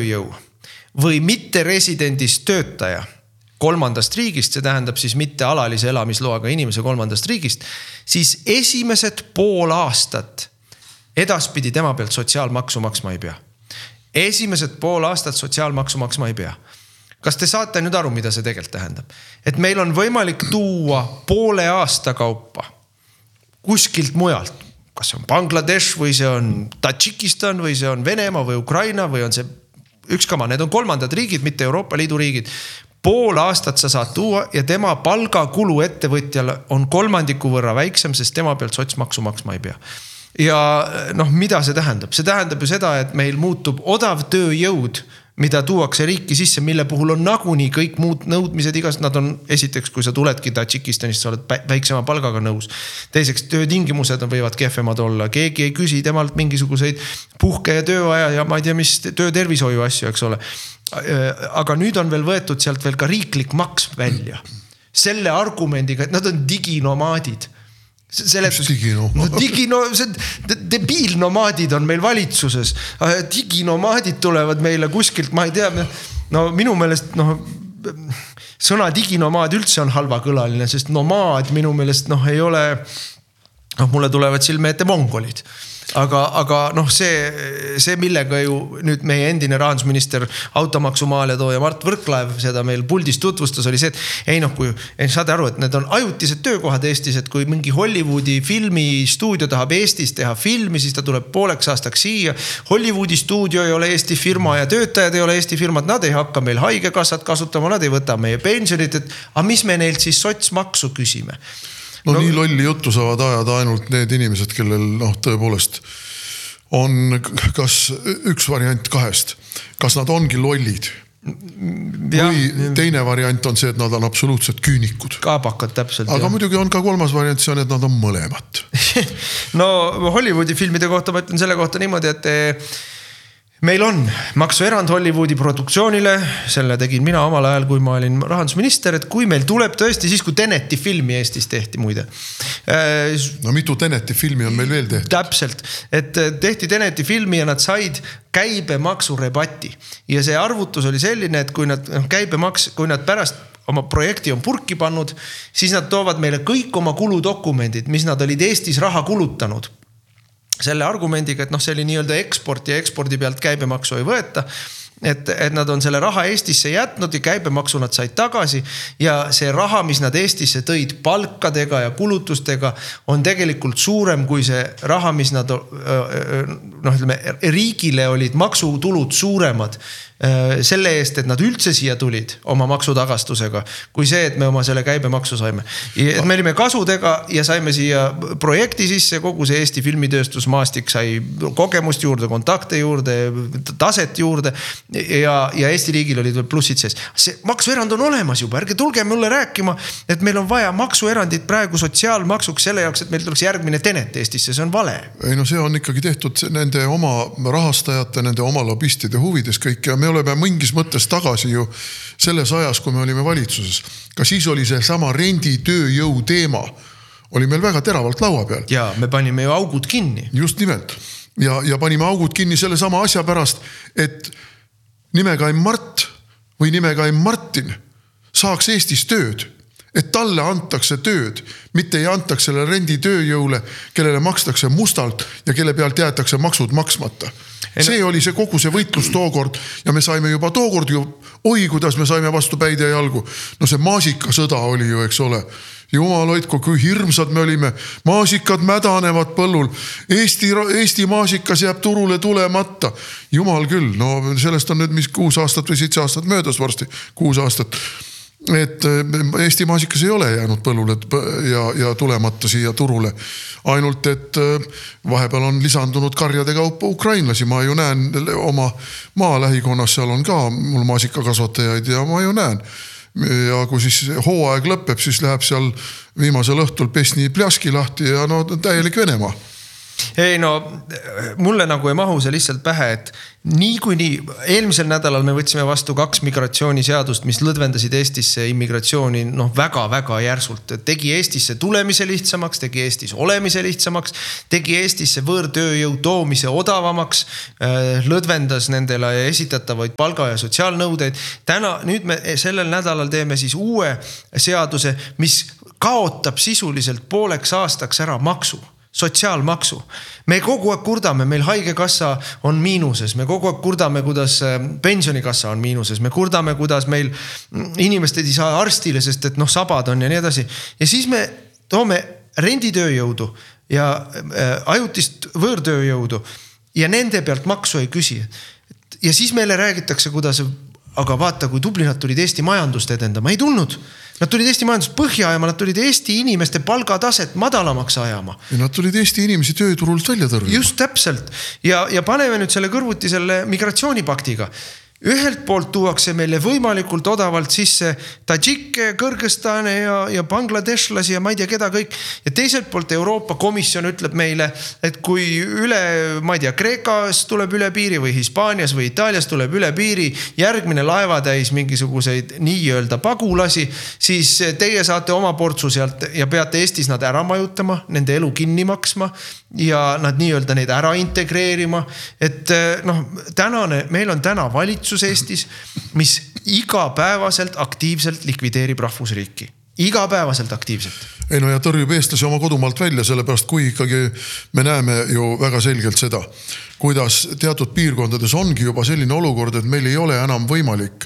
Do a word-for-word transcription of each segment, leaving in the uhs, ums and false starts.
tööjõu või mitte residendist töötaja kolmandast riigist, see tähendab siis mitte alalise elamisloaga inimese kolmandast riigist, siis esimesed pool aastat edaspidi tema pealt sotsiaalmaksu maksma ei pea. Esimesed pool aastat sotsiaalmaksu maksma ei pea. Kas te saate nüüd aru, mida see tegelikult tähendab? Et meil on võimalik tuua poole aasta kaupa kuskilt mujalt, kas see on Bangladesh või see on Tadžikistan või see on Venemaa või Ukraina või on see ükskama, need on kolmandad riigid, mitte Euroopa Liidu riigid. Pool aastat sa saad tuua ja tema palgakulu ettevõtjal on kolmandiku võrra väiksem, sest tema pealt sotsmaksu maksma ei pea. Ja noh, mida see tähendab? See tähendab ju seda, et meil muutub odav tööjõud, mida tuuakse riiki sisse, mille puhul on nagunii kõik muud nõudmised igast. Nad on esiteks, kui sa tuledki Tadžikistanist, sa oled väiksema palgaga nõus. Teiseks, töötingimused võivad kehvemad olla. Keegi ei küsi temalt mingisuguseid puhke ja tööaja ja ma ei tea, mis töötervishoiu asju, eks ole. Aga nüüd on veel võetud sealt veel ka riiklik maks välja. Selle argumendiga, et nad on diginomaadid. Seletus, no, digino, see debiilnomaadid on meil valitsuses. Diginomaadid tulevad meile kuskilt, ma ei tea, no minu meelest no, sõna diginomaad üldse on halva kõlaline, sest nomaad minu meelest noh, ei ole, noh, mulle tulevad silme ette mongolid. Aga, aga noh, see, see millega ju nüüd meie endine rahandusminister automaksumaal ja tooja Mart Võrklaev seda meil puldis tutvustas, oli see, et ei noh, kui ei saade aru, et need on ajutised töökohad Eestis, et kui mingi Hollywoodi filmi stuudio tahab Eestis teha filmi, siis ta tuleb pooleks aastaks siia. Hollywoodi stuudio ei ole Eesti firma ja töötajad ei ole Eesti firmad, nad ei hakka meil haigekassat kasutama, nad ei võta meie pensionit, et aga mis me neilt siis sotsmaksu küsime? No, no nii lolli juttu saavad ajada ainult need inimesed, kellel noh, tõepoolest on kas üks variant kahest. Kas nad ongi lollid? Ja, või teine variant on see, et nad on absoluutselt küünikud. Kaabakad täpselt. Aga jah. Muidugi on ka kolmas variant, see on, et nad on mõlemat. No Hollywoodi filmide kohta ma ütlen selle kohta niimoodi, et meil on maksuerand Hollywoodi produktsioonile, selle tegin mina omal ajal, kui ma olin rahandusminister, et kui meil tuleb tõesti siis, kui Teneti filmi Eestis tehti muide. No mitu Teneti filmi on meil veel tehti? Täpselt, et tehti Teneti filmi ja nad said käibemaksurebati. Ja see arvutus oli selline, et kui nad käibemaks, kui nad pärast oma projekti on purki pannud, siis nad toovad meile kõik oma kuludokumendid, mis nad olid Eestis raha kulutanud. Selle argumendiga, et noh, see oli nii-öelda eksport ja ekspordi pealt käibemaksu ei võeta, et, et nad on selle raha Eestisse jätnud ja käibemaksu nad said tagasi ja see raha, mis nad Eestisse tõid palkadega ja kulutustega, on tegelikult suurem kui see raha, mis nad noh, ütleme, riigile olid maksutulud suuremad selle eest, et nad üldse siia tulid oma maksutagastusega, kui see, et me oma selle käibemaksu saime. Et me olime kasudega ja saime siia projekti sisse, kogu see Eesti filmitööstus maastik sai kogemust juurde, kontakte juurde, taset juurde ja, ja Eesti riigil olid plussid sees. See maksuerand on olemas juba, ärge tulge mulle rääkima, et meil on vaja maksuerandit praegu sotsiaalmaksuks selle jaoks, et meil tuleks järgmine Tenet Eestisse, see on vale. Ei no see on ikkagi tehtud nende oma rahastajate, nende oma lobistide huvides kõik ja me oleme mingis mõttes tagasi ju selles ajas, kui me olime valitsuses. Ka siis oli see sama renditööjõu teema. Oli meil väga teravalt laua peal. Ja me panime ju augud kinni. Just nimelt. Ja, ja panime augud kinni selle sama asja pärast, et nimekaim Mart või nimekaim Martin saaks Eestis tööd. Et talle antakse tööd, mitte ei antaks selle renditööjõule, kellele makstakse mustalt ja kelle pealt jäetakse maksud maksmata. See oli see kogu see võitlus tookord ja me saime juba tookord ju, oi kuidas me saime vastu päid ja jalgu. No see maasikasõda oli ju, eks ole. Jumal hoidku, kui hirmsad me olime. Maasikad mädanevad põllul. Eesti, Eesti maasikas jääb turule tulemata. Jumal küll, no sellest on nüüd mis kuus aastat või seitse aastat möödas varsti. Kuus aastat. Et Eesti maasikas ei ole jäänud põllule ja, ja tulemata siia turule. Ainult, et vahepeal on lisandunud karjade kaupa ukrainlasi. Ma ju näen oma maa lähikonnas, seal on ka mul maasikakasvatajaid ja ma ju näen. Ja kui siis hooaeg lõpeb, siis läheb seal viimasel õhtul Pesni Pljaski lahti ja no täielik Venemaa. Ei no, mulle nagu ei mahu see lihtsalt pähe, et nii kui nii, eelmisel nädalal me võtsime vastu kaks migratsiooniseadust, mis lõdvendasid Eestisse immigratsiooni noh väga-väga järsult. Tegi Eestisse tulemise lihtsamaks, tegi Eestis olemise lihtsamaks, tegi Eestisse võõrtööjõu toomise odavamaks, lõdvendas nendele esitatavaid palga- ja sotsiaalnõudeid. Täna, nüüd me sellel nädalal teeme siis uue seaduse, mis kaotab sisuliselt pooleks aastaks ära maksu. Sotsiaalmaksu. Me kogu aeg kurdame, meil haigekassa on miinuses, me kogu aeg kurdame, kuidas pensionikassa on miinuses, me kurdame, kuidas meil inimesed ei saa arstile, sest et noh, sabad on ja nii edasi. Ja siis me toome renditööjõudu ja ajutist võõrtööjõudu ja nende pealt maksu ei küsi. Ja siis meile räägitakse, kuidas, aga vaata, kui tubli nad tulid Eesti majandust edendama, ei tulnud. Nad tulid Eesti majandust põhja ajama, nad tulid Eesti inimeste palgataset madalamaks ajama. Ja nad tulid Eesti inimesi tööturult välja tõrjuma. Just täpselt. Ja, ja paneme nüüd selle kõrvuti selle migratsioonipaktiga. Ühelt poolt tuuakse meile võimalikult odavalt sisse Tadžikke, Kõrgõzstane ja, ja Bangladeshlasi ja ma ei tea keda kõik. Ja teiselt poolt Euroopa Komisjon ütleb meile, et kui üle, ma ei tea, Kreekas tuleb üle piiri või Hispaanias või Itaalias tuleb üle piiri järgmine laevatäis mingisuguseid nii-öelda pagulasi, siis teie saate oma portsu sealt ja peate Eestis nad ära majutama, nende elu kinni maksma ja nad nii-öelda neid ära integreerima. Et noh, tänane, meil on täna valitsus Eestis, mis igapäevaselt aktiivselt likvideerib rahvusriiki. Igapäevaselt aktiivselt. Ei no ja tõrjub eestlasi oma kodumaalt välja, sellepärast kui ikkagi me näeme ju väga selgelt seda, kuidas teatud piirkondades ongi juba selline olukord, et meil ei ole enam võimalik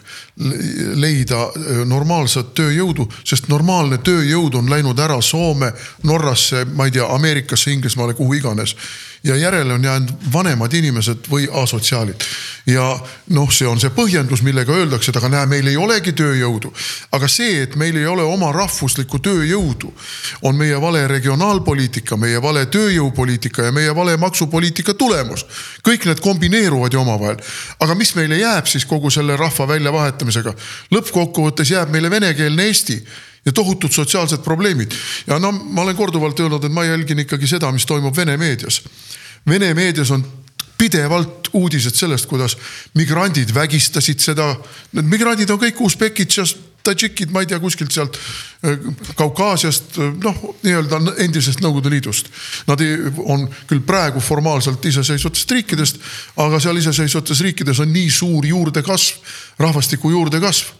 leida normaalset tööjõudu, sest normaalne tööjõud on läinud ära Soome, Norrasse, ma ei tea, Ameerikasse, Inglismaale, kuhu iganes. Ja järele on jäänud vanemad inimesed või asotsiaalid. Ja noh, see on see põhjendus, millega öeldakse, et aga näe, meil ei olegi tööjõudu. Aga see, et meil ei ole oma rahvuslikku tööjõudu, on meie vale regionaalpoliitika, meie vale tööjõupoliitika ja meie vale maksupoliitika tulemus. Kõik need kombineeruvad ju omavahel. Aga mis meile jääb siis kogu selle rahva väljavahetamisega? Lõppkokkuvõttes jääb meile venekeelne Eesti ja tohutud sotsiaalsed probleemid. Ja no ma olen korduvalt öelnud, et ma jälgin ikkagi seda, mis toimub Vene meedias. Vene meedias on pidevalt uudised sellest, kuidas migrandid vägistasid seda. Need migrandid on kõik usbekid ja tadžikid, ma ei tea, kuskilt sealt Kaukaasiast, noh, nii-öelda endisest Nõukogude Liidust. Nad on küll praegu formaalselt iseseisvatest riikidest, aga seal iseseisvates riikides on nii suur juurdekasv, rahvastiku juurdekasv.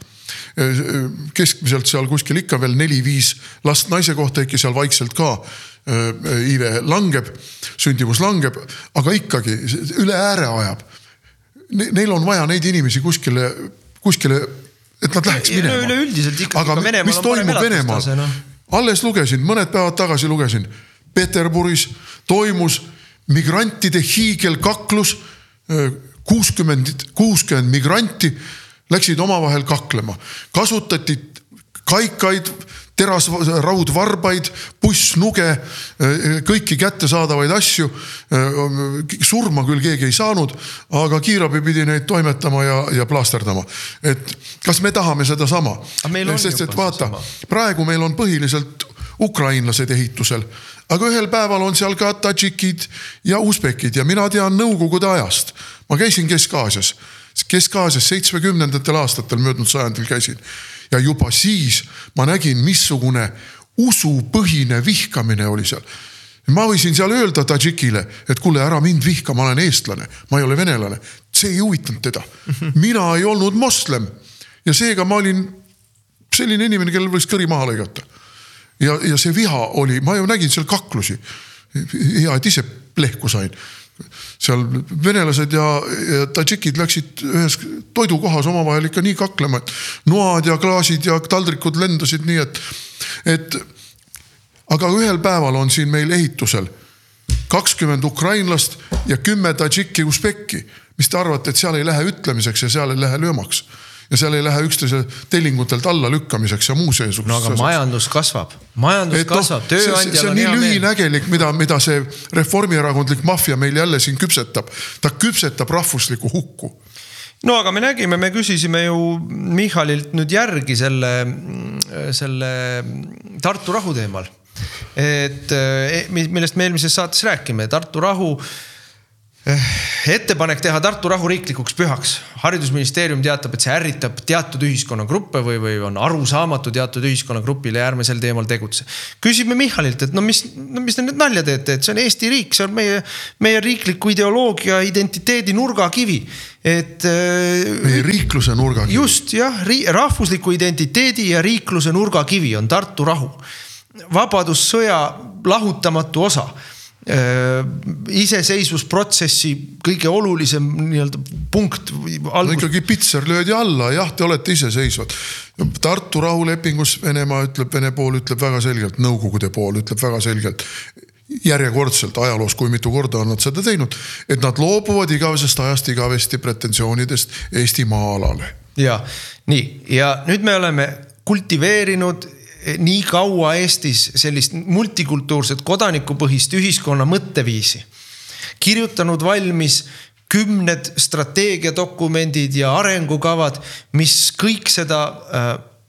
Keskmiselt seal kuskil ikka veel neli viis last naise kohta, ikka seal vaikselt ka iive langeb, sündimus langeb, aga ikkagi üle ääre ajab. Neil on vaja neid inimesi kuskile, kuskile et nad läheks minema. Üle üldiselt ikkagi aga ka Venemaal mis toimub Venemaal? No. Alles lugesin, mõned päevad tagasi lugesin, Peterburis toimus migrantide hiigelkaklus, kuuskümmend, kuuskümmend migranti läksid omavahel kaklema. Kasutati kaikaid, terasraudvarbaid, bussnuge, kõiki kätte saadavaid asju. Surma küll keegi ei saanud, aga kiirabi pidi neid toimetama ja, ja plaasterdama. Et kas me tahame seda sama? Sest, et vaata, praegu meil on põhiliselt ukrainlased ehitusel, aga ühel päeval on seal ka tadžikid ja usbekid ja mina tean Nõukogude ajast. Ma käisin Kesk-Aasias. Kesk-Aasias seitsmekümnendatel aastatel möödunud sajandil käisin. Ja juba siis ma nägin, missugune usupõhine vihkamine oli seal. Ma võisin seal öelda tadžikile, et kuule, ära mind vihka, ma olen eestlane, ma ei ole venelane. See ei huvitanud teda. Mina ei olnud moslem. Ja seega ma olin selline inimene, kellel võiks kõri maha lõigata. Ja, ja see viha oli, ma ju nägin seal kaklusi. Hea, et ise plehku sain. Seal venelased ja, ja tadžikid läksid ühes toidukohas omavahel ikka nii kaklema, et noad ja klaasid ja taldrikud lendasid nii, et, et aga ühel päeval on siin meil ehitusel kakskümmend ukrainlast ja kümme tadžikki usbekki. Mis te arvate, et seal ei lähe ütlemiseks ja seal ei lähe löömaks? Ja seal ei lähe üksteise tellingutelt alla lükkamiseks ja muu seesugust. No aga majandus kasvab. Majandus et kasvab. No, see, see on nii lühinägelik, mida, mida see reformierakondlik mafia meil jälle siin küpsetab. Ta küpsetab rahvuslikku hukku. No aga me nägime, me küsisime ju Michalilt nüüd järgi selle, selle Tartu rahu teemal. et millest me eelmises saates räägime, Tartu rahu ettepanek teha Tartu rahu riiklikuks pühaks. Haridusministeerium teatab, et see ärritab teatud ühiskonnagruppe või, või on arusaamatu teatud ühiskonnagrupile ja ärme sel teemal tegutse. Küsime Michalilt, et no mis, no mis te nüüd nalja teete, et see on Eesti riik, see on meie, meie riikliku ideoloogia identiteedi nurgakivi. Et, meie riikluse nurgakivi. Just, jah, rahvusliku identiteedi ja riikluse nurgakivi on Tartu rahu. Vabadussõja lahutamatu osa. Iseseisvusprotsessi kõige olulisem nii-öelda punkt algus... ikkagi pitser löödi alla, jah, te olete iseseisvad. Tartu rahulepingus Venemaa ütleb, Vene pool ütleb väga selgelt, Nõukogude pool ütleb väga selgelt, järjekordselt ajaloos, kui mitu korda on nad seda teinud, et nad loobuvad igavesest ajast igavesti pretensioonidest Eesti maa-alale. Ja, nii, ja nüüd me oleme kultiveerinud nii kaua Eestis sellist multikultuurset kodanikupõhist ühiskonna mõtteviisi. Kirjutanud valmis kümned strateegiadokumendid ja arengukavad, mis kõik seda äh,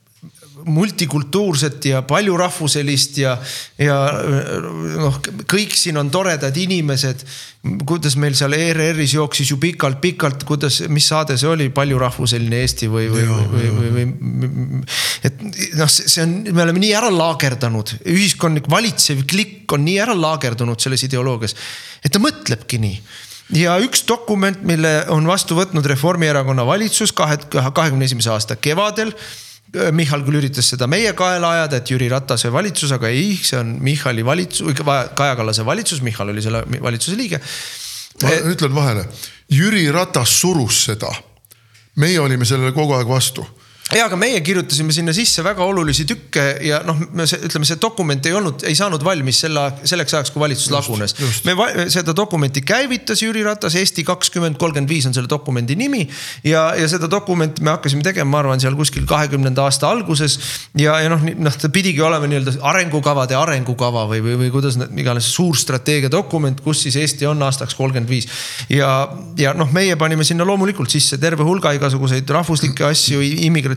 multikultuurset ja paljurahvuselist ja, ja noh, kõik siin on toredad inimesed, kuidas meil seal E R R-is jooksis ju pikalt, pikalt, kuidas, mis saade see oli, paljurahvuseline Eesti või, või, ja, või, või, või, või et noh, see on, me oleme nii ära laagerdanud, ühiskondlik valitsev klikk on nii ära laagerdunud selles ideoloogias, et ta mõtlebki nii. Ja üks dokument, mille on vastu võtnud Reformierakonna valitsus kahekümne esimese aasta kevadel, Michal küll üritas seda meie kaela ajada, et Jüri Ratase valitsus, aga ei, see on Michali valitsus, Kaja Kallase valitsus, Michal oli selle valitsuse liige. Ma ütlen vahele, Jüri Ratas surus seda. Meie olime sellele kogu aeg vastu. Ja, aga meie kirjutasime sinna sisse väga olulisi tükke ja noh, see, ütleme, see dokument ei olnud, ei saanud valmis selle, selleks ajaks, kui valitsus just, lagunes. Just. Me seda dokumenti käivitas Jüri Ratas, Eesti kakskümmend kolmkümmend viis on selle dokumendi nimi ja, ja seda dokumenti me hakkasime tegema, ma arvan, seal kuskil kahekümnenda aasta alguses ja, ja noh, noh, ta pidigi olema nii-öelda arengukavade arengukava või, või, või kuidas iganes suur strateegia dokument, kus siis Eesti on aastaks kolmkümmend viis ja, ja noh, meie panime sinna loomulikult sisse terve hulga igasuguseid rahvuslikke asju, immigratsiooni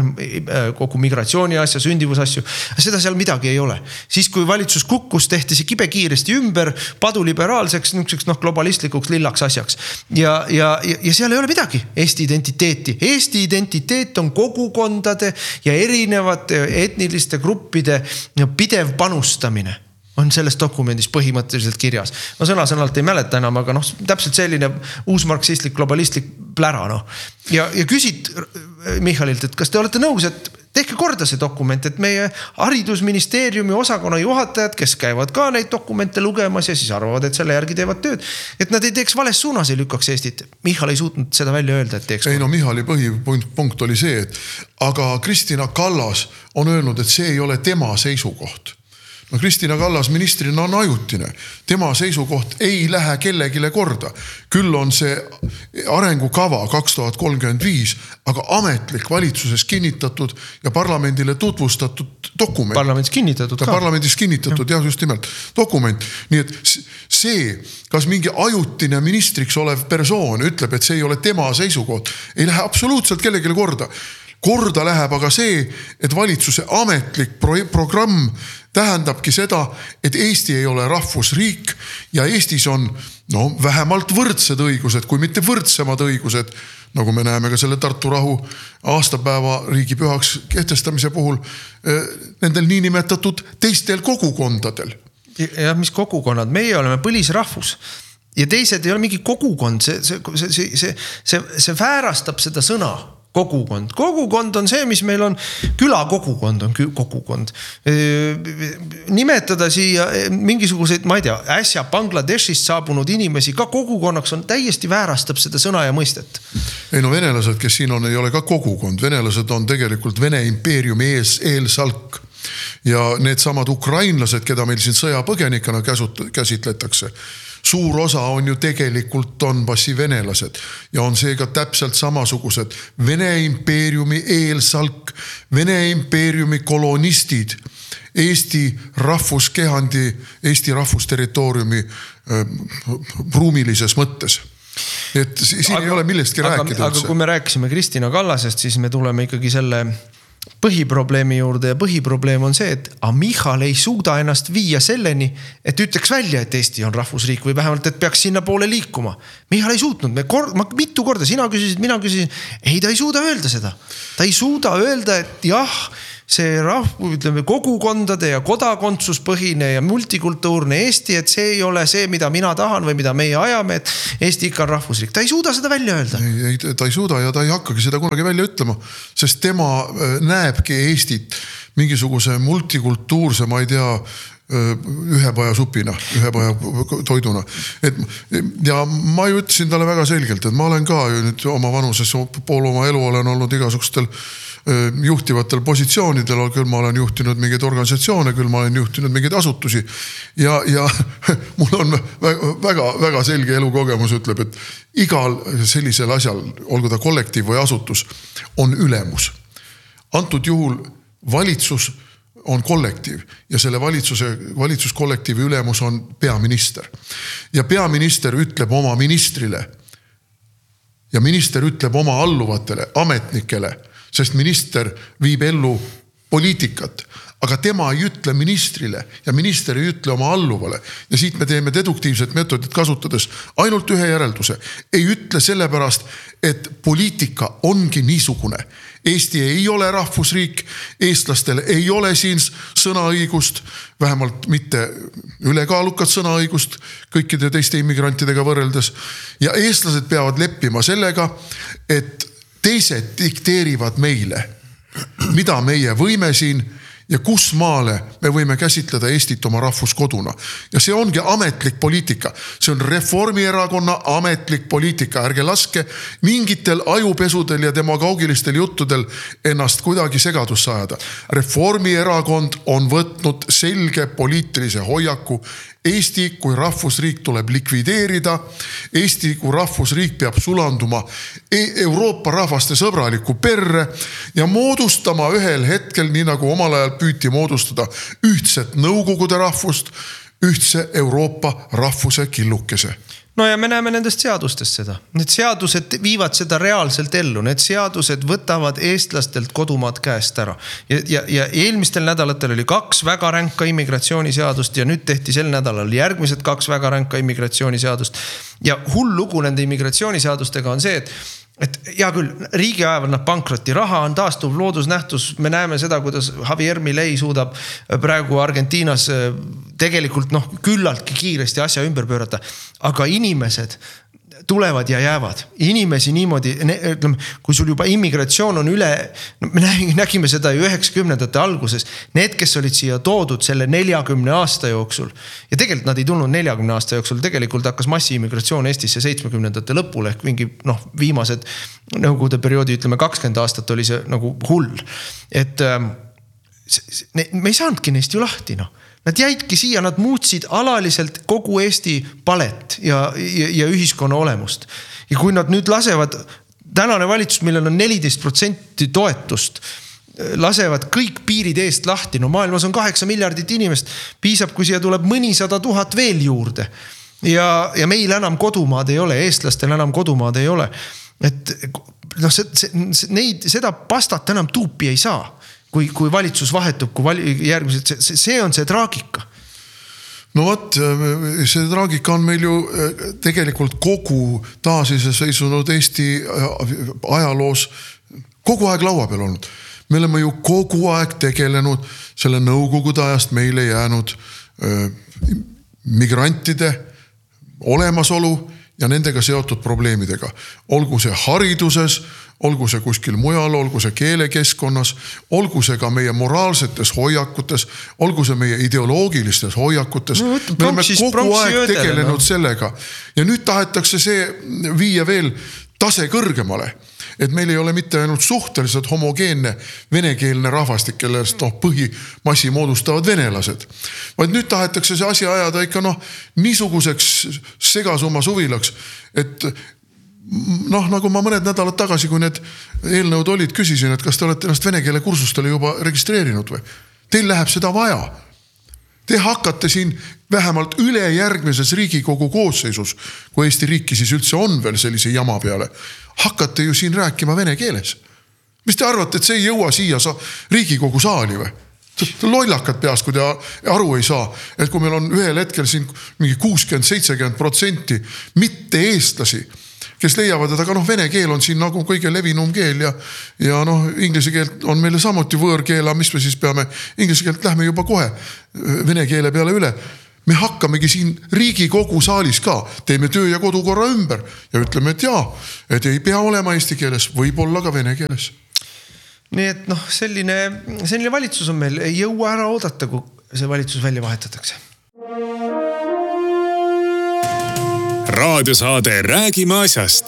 kogu migratsiooni asja, sündivus asju. Seda seal midagi ei ole. Siis kui valitsus kukkus, tehti see kibe kiiresti ümber paduliberaalseks, niisuguseks noh, globalistlikuks lillaks asjaks. Ja, ja, ja seal ei ole midagi Eesti identiteeti. Eesti identiteet on kogukondade ja erinevate etniliste gruppide pidev panustamine. On selles dokumendis põhimõtteliselt kirjas. No sõna-sõnalt ei mäleta enam, aga noh, täpselt selline uusmarksistlik, globalistlik plära. No. Ja, ja küsid Michalilt, et kas te olete nõus, et tehke korda see dokument, et meie haridusministeeriumi osakonna juhatajad, kes käivad ka neid dokumente lugemas ja siis arvavad, et selle järgi teevad tööd, et nad ei teeks vales suunas, ei lükkaks Eestit. Michal ei suutnud seda välja öelda, et teeks. Ei no Michali põhipunkt oli see, et aga Kristina Kallas on öelnud, et see ei ole tema seisukoht. No Kristina Kallas ministrina on ajutine. Tema seisukoht ei lähe kellegile korda. Küll on see arengukava kaks tuhat kolmkümmend viis, aga ametlik valitsuses kinnitatud ja parlamendile tutvustatud dokument. Parlamendis kinnitatud ka. Parlamendis kinnitatud, jah, just nimelt. Dokument. Nii et see, kas mingi ajutine ministriks olev persoon ütleb, et see ei ole tema seisukoht, ei lähe absoluutselt kellegile korda. Korda läheb aga see, et valitsuse ametlik pro- programm tähendabki seda, et Eesti ei ole rahvusriik ja Eestis on no, vähemalt võrdsed õigused, kui mitte võrdsemad õigused, nagu me näeme ka selle Tartu rahu aastapäeva riigipühaks kehtestamise puhul, nendel niinimetatud teistel kogukondadel. Ja mis kogukonnad? Meie oleme põlisrahvus. Ja teised ei ole mingi kogukond. See, see, see, see, see, see väärastab seda sõna. Kogukond. Kogukond on see, mis meil on, külakogukond on kogukond. Nimetada siia mingisuguseid, ma ei tea, äsja Bangladeshist saabunud inimesi ka kogukonnaks on täiesti väärastab seda sõna ja mõistet. Ei no venelased, kes siin on, ei ole ka kogukond. Venelased on tegelikult Vene impeeriumi ees, eelsalk. Ja need samad ukrainlased, keda meil siin sõjapõgenikana käsitletakse, suur osa on ju tegelikult Donbassi venelased ja on seega täpselt samasugused Vene impeeriumi eelsalk, Vene impeeriumi kolonistid, Eesti rahvuskehandi, Eesti rahvusterritooriumi äh, ruumilises mõttes. Et siin aga, ei ole millestki aga, rääkida. Aga kui me rääkisime Kristina Kallasest, siis me tuleme ikkagi selle põhiprobleemi juurde ja põhiprobleem on see, et a Michal ei suuda ennast viia selleni, et ütleks välja, et Eesti on rahvusriik või vähemalt, et peaks sinna poole liikuma. Michal ei suutnud, me kord, ma mitu korda, sina küsisid, mina küsisin, ei, ta ei suuda öelda seda. Ta ei suuda öelda, et jah, see rahv, ütleme, kogukondade ja kodakondsuspõhine ja multikultuurne Eesti, et see ei ole see, mida mina tahan või mida meie ajame, et Eesti ikka on rahvusriik. Ta ei suuda seda välja öelda. Ei, ei, ta ei suuda ja ta ei hakkagi seda kunagi välja ütlema, sest tema näebki Eestit mingisuguse multikultuurse, ma ei tea, ühepaja supina, ühepaja toiduna. Et, ja ma ju ütlesin talle väga selgelt, et ma olen ka nüüd oma vanuses pool oma elu olen olnud igasugustel juhtivatel positsioonidel, küll ma olen juhtinud mingeid organisatsioone, küll ma olen juhtinud mingeid asutusi ja, ja mul on väga, väga selge elukogemus ütleb, et igal sellisel asjal, olgu ta kollektiiv või asutus, on ülemus. Antud juhul valitsus on kollektiiv ja selle valitsuse, valitsuskollektiivi ülemus on peaminister. Ja peaminister ütleb oma ministrile ja minister ütleb oma alluvatele, ametnikele, sest minister viib ellu poliitikat, aga tema ei ütle ministrile ja minister ei ütle oma alluvale. Ja siit me teeme deduktiivset meetodit kasutades ainult ühe järelduse. Ei ütle sellepärast, et poliitika ongi niisugune. Eesti ei ole rahvusriik, eestlastel ei ole siin sõnaõigust, vähemalt mitte ülekaalukat sõnaõigust kõikide teiste immigrantidega võrreldes. Ja eestlased peavad leppima sellega, et teised dikteerivad meile, mida meie võime siin ja kus maale me võime käsitleda Eestit oma rahvuskoduna. Ja see ongi ametlik poliitika. See on Reformierakonna ametlik poliitika. Ärge laske mingitel ajupesudel ja demagoogilistel juttudel ennast kuidagi segadus saada. Reformierakond on võtnud selge poliitilise hoiaku. Eesti kui rahvusriik tuleb likvideerida. Eesti kui rahvusriik peab sulanduma Euroopa rahvaste sõbraliku perre ja moodustama ühel hetkel, nii nagu omal ajal püüti moodustada ühtset nõukogude rahvust, ühtse Euroopa rahvuse killukese. No ja me näeme nendest seadustest seda. Need seadused viivad seda reaalselt ellu. Need seadused võtavad eestlastelt kodumaad käest ära. Ja, ja, ja eelmistel nädalatel oli kaks väga ränka immigratsiooniseadust ja nüüd tehti sel nädalal järgmised kaks väga ränka immigratsiooniseadust. Ja hull lugu nende immigratsiooniseadustega on see, et et hea küll, riigi ajavad nad pankrotti, raha on taastuv loodusnähtus, me näeme seda, kuidas Javier Milei suudab praegu Argentiinas tegelikult noh, küllaltki kiiresti asja ümber pöörata, aga inimesed tulevad ja jäävad. Inimesi niimoodi, ütleme, kui sul juba immigratsioon on üle, no me nägime seda ju üheksakümnendate alguses, need, kes olid siia toodud selle neljakümne aasta jooksul, ja tegelikult nad ei tulnud neljakümne aasta jooksul, tegelikult hakkas massiimmigratsioon Eestisse seitsmekümnendate lõpul, ehk mingi noh, viimased nõukogude perioodi, ütleme kakskümmend aastat oli see nagu hull. Et me ei saanudki neist ju lahti, noh. Nad jäidki siia, nad muutsid alaliselt kogu Eesti palet ja, ja, ja ühiskonna olemust. Ja kui nad nüüd lasevad, tänane valitsus, millel on neliteist protsenti toetust, lasevad kõik piirid eest lahti, no maailmas on kaheksa miljardit inimest, piisab, kui siia tuleb mõnisada tuhat veel juurde. Ja, ja meil enam kodumaad ei ole, eestlastel enam kodumaad ei ole. Et noh, see, see, neid, seda pastat enam tuupi ei saa. Kui, kui valitsus vahetub, kui vali, järgmised, see, see on see traagika. No võt, see traagika on meil ju tegelikult kogu taasiseseisunud Eesti ajaloos kogu aeg laua peal olnud. Me oleme ju kogu aeg tegelenud selle nõukogude ajast meile jäänud migrantide olemasolu ja nendega seotud probleemidega. Olgu see hariduses, olgu see kuskil mujal, olgu see keelekeskkonnas, olgu see ka meie moraalsetes hoiakutes, olgu see meie ideoloogilistes hoiakutes. No, me oleme kogu aeg tegelenud no. sellega. Ja nüüd tahetakse see viia veel tase kõrgemale. Et meil ei ole mitte ainult suhteliselt homogeenne venekeelne rahvastik, kellest noh, põhimassi moodustavad venelased. Vaid nüüd tahetakse see asi ajada ikka noh, niisuguseks segasumma suvilaks, et noh, nagu ma mõned nädalad tagasi, kui need eelnõud olid, küsisin, et kas te olete ennast vene keele kursustele juba registreerinud või? Teil läheb seda vaja. Te hakkate siin vähemalt üle järgmises Riigikogu koosseisus, kui Eesti riiki siis üldse on veel sellise jama peale, hakkate ju siin rääkima vene keeles. Mis te arvate, et see ei jõua siia sa Riigikogu saali või? Lollakad peas, kui te aru ei saa, et kui meil on ühel hetkel siin mingi kuuskümmend seitsekümmend protsenti mitte eestlasi, kes leiavad, et aga noh, vene keel on siin nagu kõige levinum keel ja, ja noh, inglise keelt on meile samuti võõrkeela, mis me siis peame, inglise keelt lähme juba kohe vene keele peale üle. Me hakkamegi siin Riigikogu saalis ka, teeme töö ja kodukorra ümber ja ütleme, et jaa, et ei pea olema eesti keeles, võib olla ka vene keeles. Nii et noh, selline, selline valitsus on meil, ei jõua ära oodata, kui see valitsus välja vahetatakse. Raadiosaade Räägime asjast.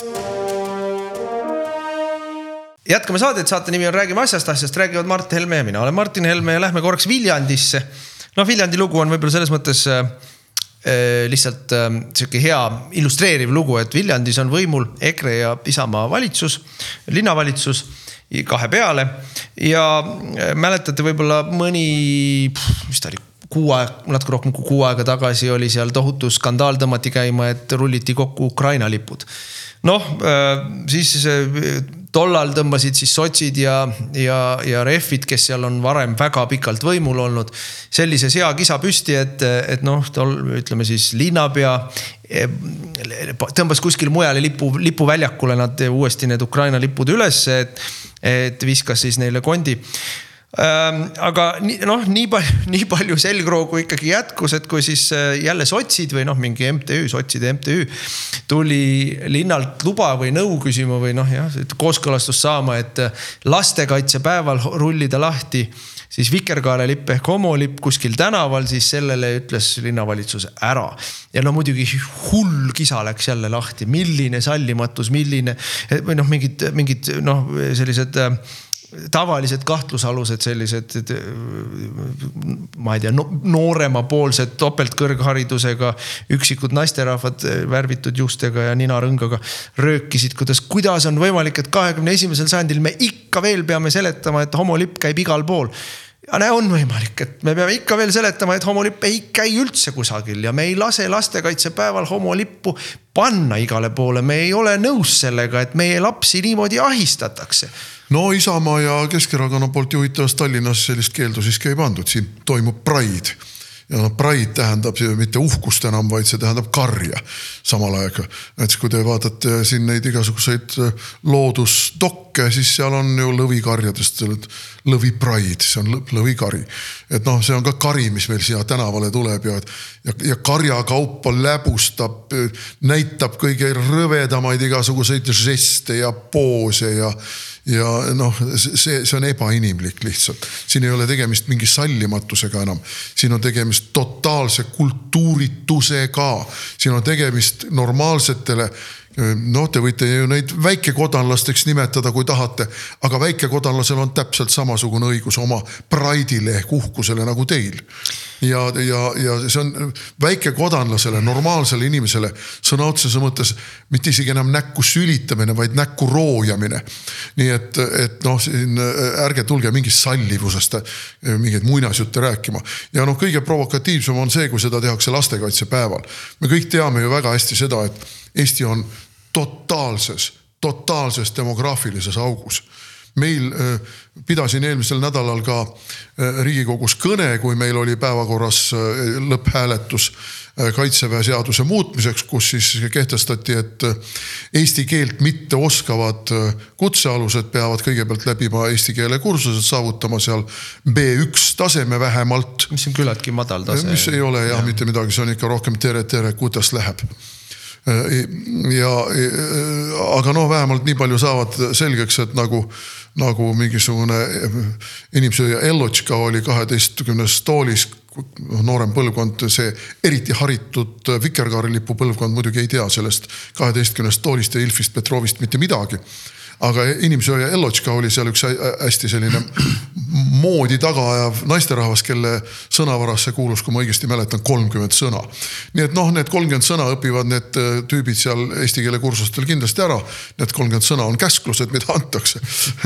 Jätkame saadet, saate nimi on Räägime asjast, asjast räägivad Mart Helme ja mina olen Martin Helme ja lähme korraks Viljandisse. No Viljandi lugu on võib-olla selles mõttes äh, lihtsalt äh, selline hea illustreeriv lugu, et Viljandis on võimul EKRE ja Isamaa valitsus, linnavalitsus kahe peale ja mäletate võib-olla mõni, mis ta oli, kuu aeg, natuke rohkem kui kuu aega tagasi oli seal tohutu skandaal tõmmati käima, et rulliti kokku Ukraina lipud. Noh, siis tollal tõmbasid siis sotsid ja, ja, ja refid, kes seal on varem väga pikalt võimul olnud, sellise sea kisa püsti, et, et noh, tol, ütleme siis linnapea tõmbas kuskil mujale lipu, lipuväljakule nad uuesti need Ukraina lipud üles, et, et viskas siis neile kondi. Ähm, aga noh, nii palju, nii palju selgroogu ikkagi jätkus, et kui siis jälle sotsid või noh, mingi M T Ü, sotside M T Ü tuli linnalt luba või nõu küsima või noh, jah, kooskõlastust saama, et lastekaitsepäeval rullida lahti siis vikerkaare lipp ehk homolipp kuskil tänaval, siis sellele ütles linnavalitsus ära. Ja no muidugi hull kisa läks jälle lahti, milline sallimatus, milline või noh, mingid, mingid noh, sellised tavalised kahtlusalused sellised, ma ei tea, nooremapoolsed topeltkõrgharidusega üksikud naisterahvad värvitud juustega ja ninarõngaga röökisid, kuidas, kuidas on võimalik, et kahekümne esimesel sajandil me ikka veel peame seletama, et homolipp käib igal pool. Ja näe, on võimalik, et me peame ikka veel seletama, et homolipp ei käi üldse kusagil ja me ei lase lastekaitsepäeval homolippu panna igale poole. Me ei ole nõus sellega, et meie lapsi niimoodi ahistatakse. No Isamaa ja Keskerakonna poolt juhitavas Tallinnas sellist keeldu siiski ei pandud. Siin toimub Pride. Ja no Pride tähendab mitte uhkust enam, vaid see tähendab karja samal aega. Et kui te vaatate siin neid igasuguseid loodusdokke, siis seal on ju lõvikarjadest lõvi Pride, see on lõvikari. Et noh, see on ka kari, mis meil siia tänavale tuleb ja, ja, ja karjakaupa läbustab, näitab kõige rõvedamaid igasuguseid žeste ja poose ja ja noh, see, see on ebainimlik lihtsalt. Siin ei ole tegemist mingi sallimatusega enam. Siin on tegemist totaalse kultuuritusega. Siin on tegemist normaalsetele, noh, te võite ju neid väikekodanlasteks nimetada, kui tahate, aga väikekodanlasel on täpselt samasugune õigus oma praidile ehk uhkusele nagu teil. Ja, ja, ja see on väikekodanlasele, normaalsele inimesele sõna otsese mõttes mitte isegi enam näkku sülitamine, vaid näkku roojamine. Nii et, et noh, siin ärge tulge mingist sallivusest mingeid muinasjutte rääkima. Ja noh, kõige provokatiivsem on see, kui seda tehakse lastekaitsepäeval. Me kõik teame ju väga hästi seda, et Eesti on totaalses, totaalses demograafilises augus. Meil äh, pidasin eelmisel nädalal ka äh, Riigikogus kõne, kui meil oli päevakorras äh, lõpphääletus äh, kaitseväe seaduse muutmiseks, kus siis kehtestati, et äh, eesti keelt mitte oskavad äh, kutsealused peavad kõigepealt läbima eesti keele kursused, saavutama seal B üks taseme vähemalt. Mis on küllaltki madal tase. Mis ei ole jah, ja. Mitte midagi, see on ikka rohkem tere, tere, kuidas läheb. Ja, aga noh, vähemalt nii palju saavad selgeks, et nagu, nagu mingisugune inimsööja Ellotška oli kaheteistkümnes toolis, noorem põlvkond, see eriti haritud vikerkaarelipu põlvkond muidugi ei tea sellest kaheteistkümnest toolist ja Ilfist Petrovist mitte midagi. Aga inimsööja Ellotška oli seal üks hästi selline moodi tagaajav naisterahvas, kelle sõnavarasse kuulus, kui ma õigesti mäletan, kolmkümmend sõna. Nii et noh, need kolmkümmend sõna õpivad need tüübid seal eesti keele kursustel kindlasti ära. Need kolmkümmend sõna on käsklused, mida antakse.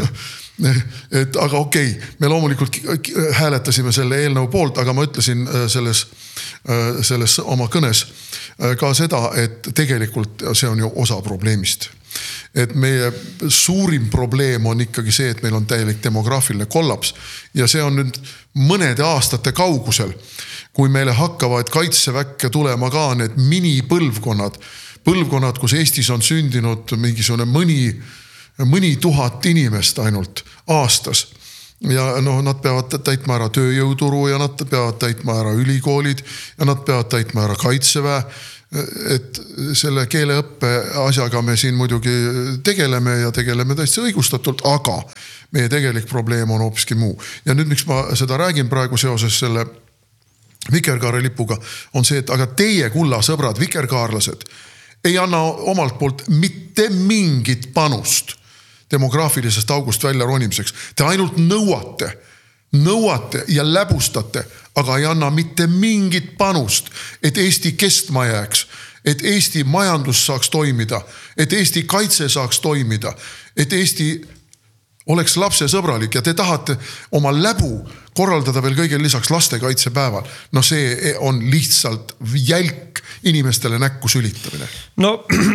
Et, aga okei, me loomulikult hääletasime selle eelnõu poolt, aga ma ütlesin selles, selles oma kõnes ka seda, et tegelikult see on ju osa probleemist. et meie suurim probleem on ikkagi see, et meil on täielik demograafiline kollaps ja see on nüüd mõnede aastate kaugusel, kui meile hakkavad kaitseväkke tulema ka need minipõlvkonnad, põlvkonnad, kus Eestis on sündinud mingisugune mõni, mõni tuhat inimest ainult aastas. Ja no, nad peavad täitma ära tööjõuturu ja nad peavad täitma ära ülikoolid ja nad peavad täitma ära kaitseväe. Et selle keeleõppe asjaga me siin muidugi tegeleme ja tegeleme täitsa õigustatult, aga meie tegelik probleem on hoopiski muu. Ja nüüd, miks ma seda räägin praegu seoses selle vikerkaare lipuga, on see, et aga teie kulla sõbrad, vikerkaarlased, ei anna omalt poolt mitte mingit panust demograafilisest august välja ronimiseks. Te ainult nõuate, nõuate ja läbustate, aga ei anna mitte mingit panust, et Eesti kestma jääks, et Eesti majandus saaks toimida, et Eesti kaitse saaks toimida, et Eesti oleks lapsesõbralik ja te tahate oma läbu korraldada veel kõigel lisaks lastekaitsepäeval. No see on lihtsalt jälk inimestele näkku sülitamine. No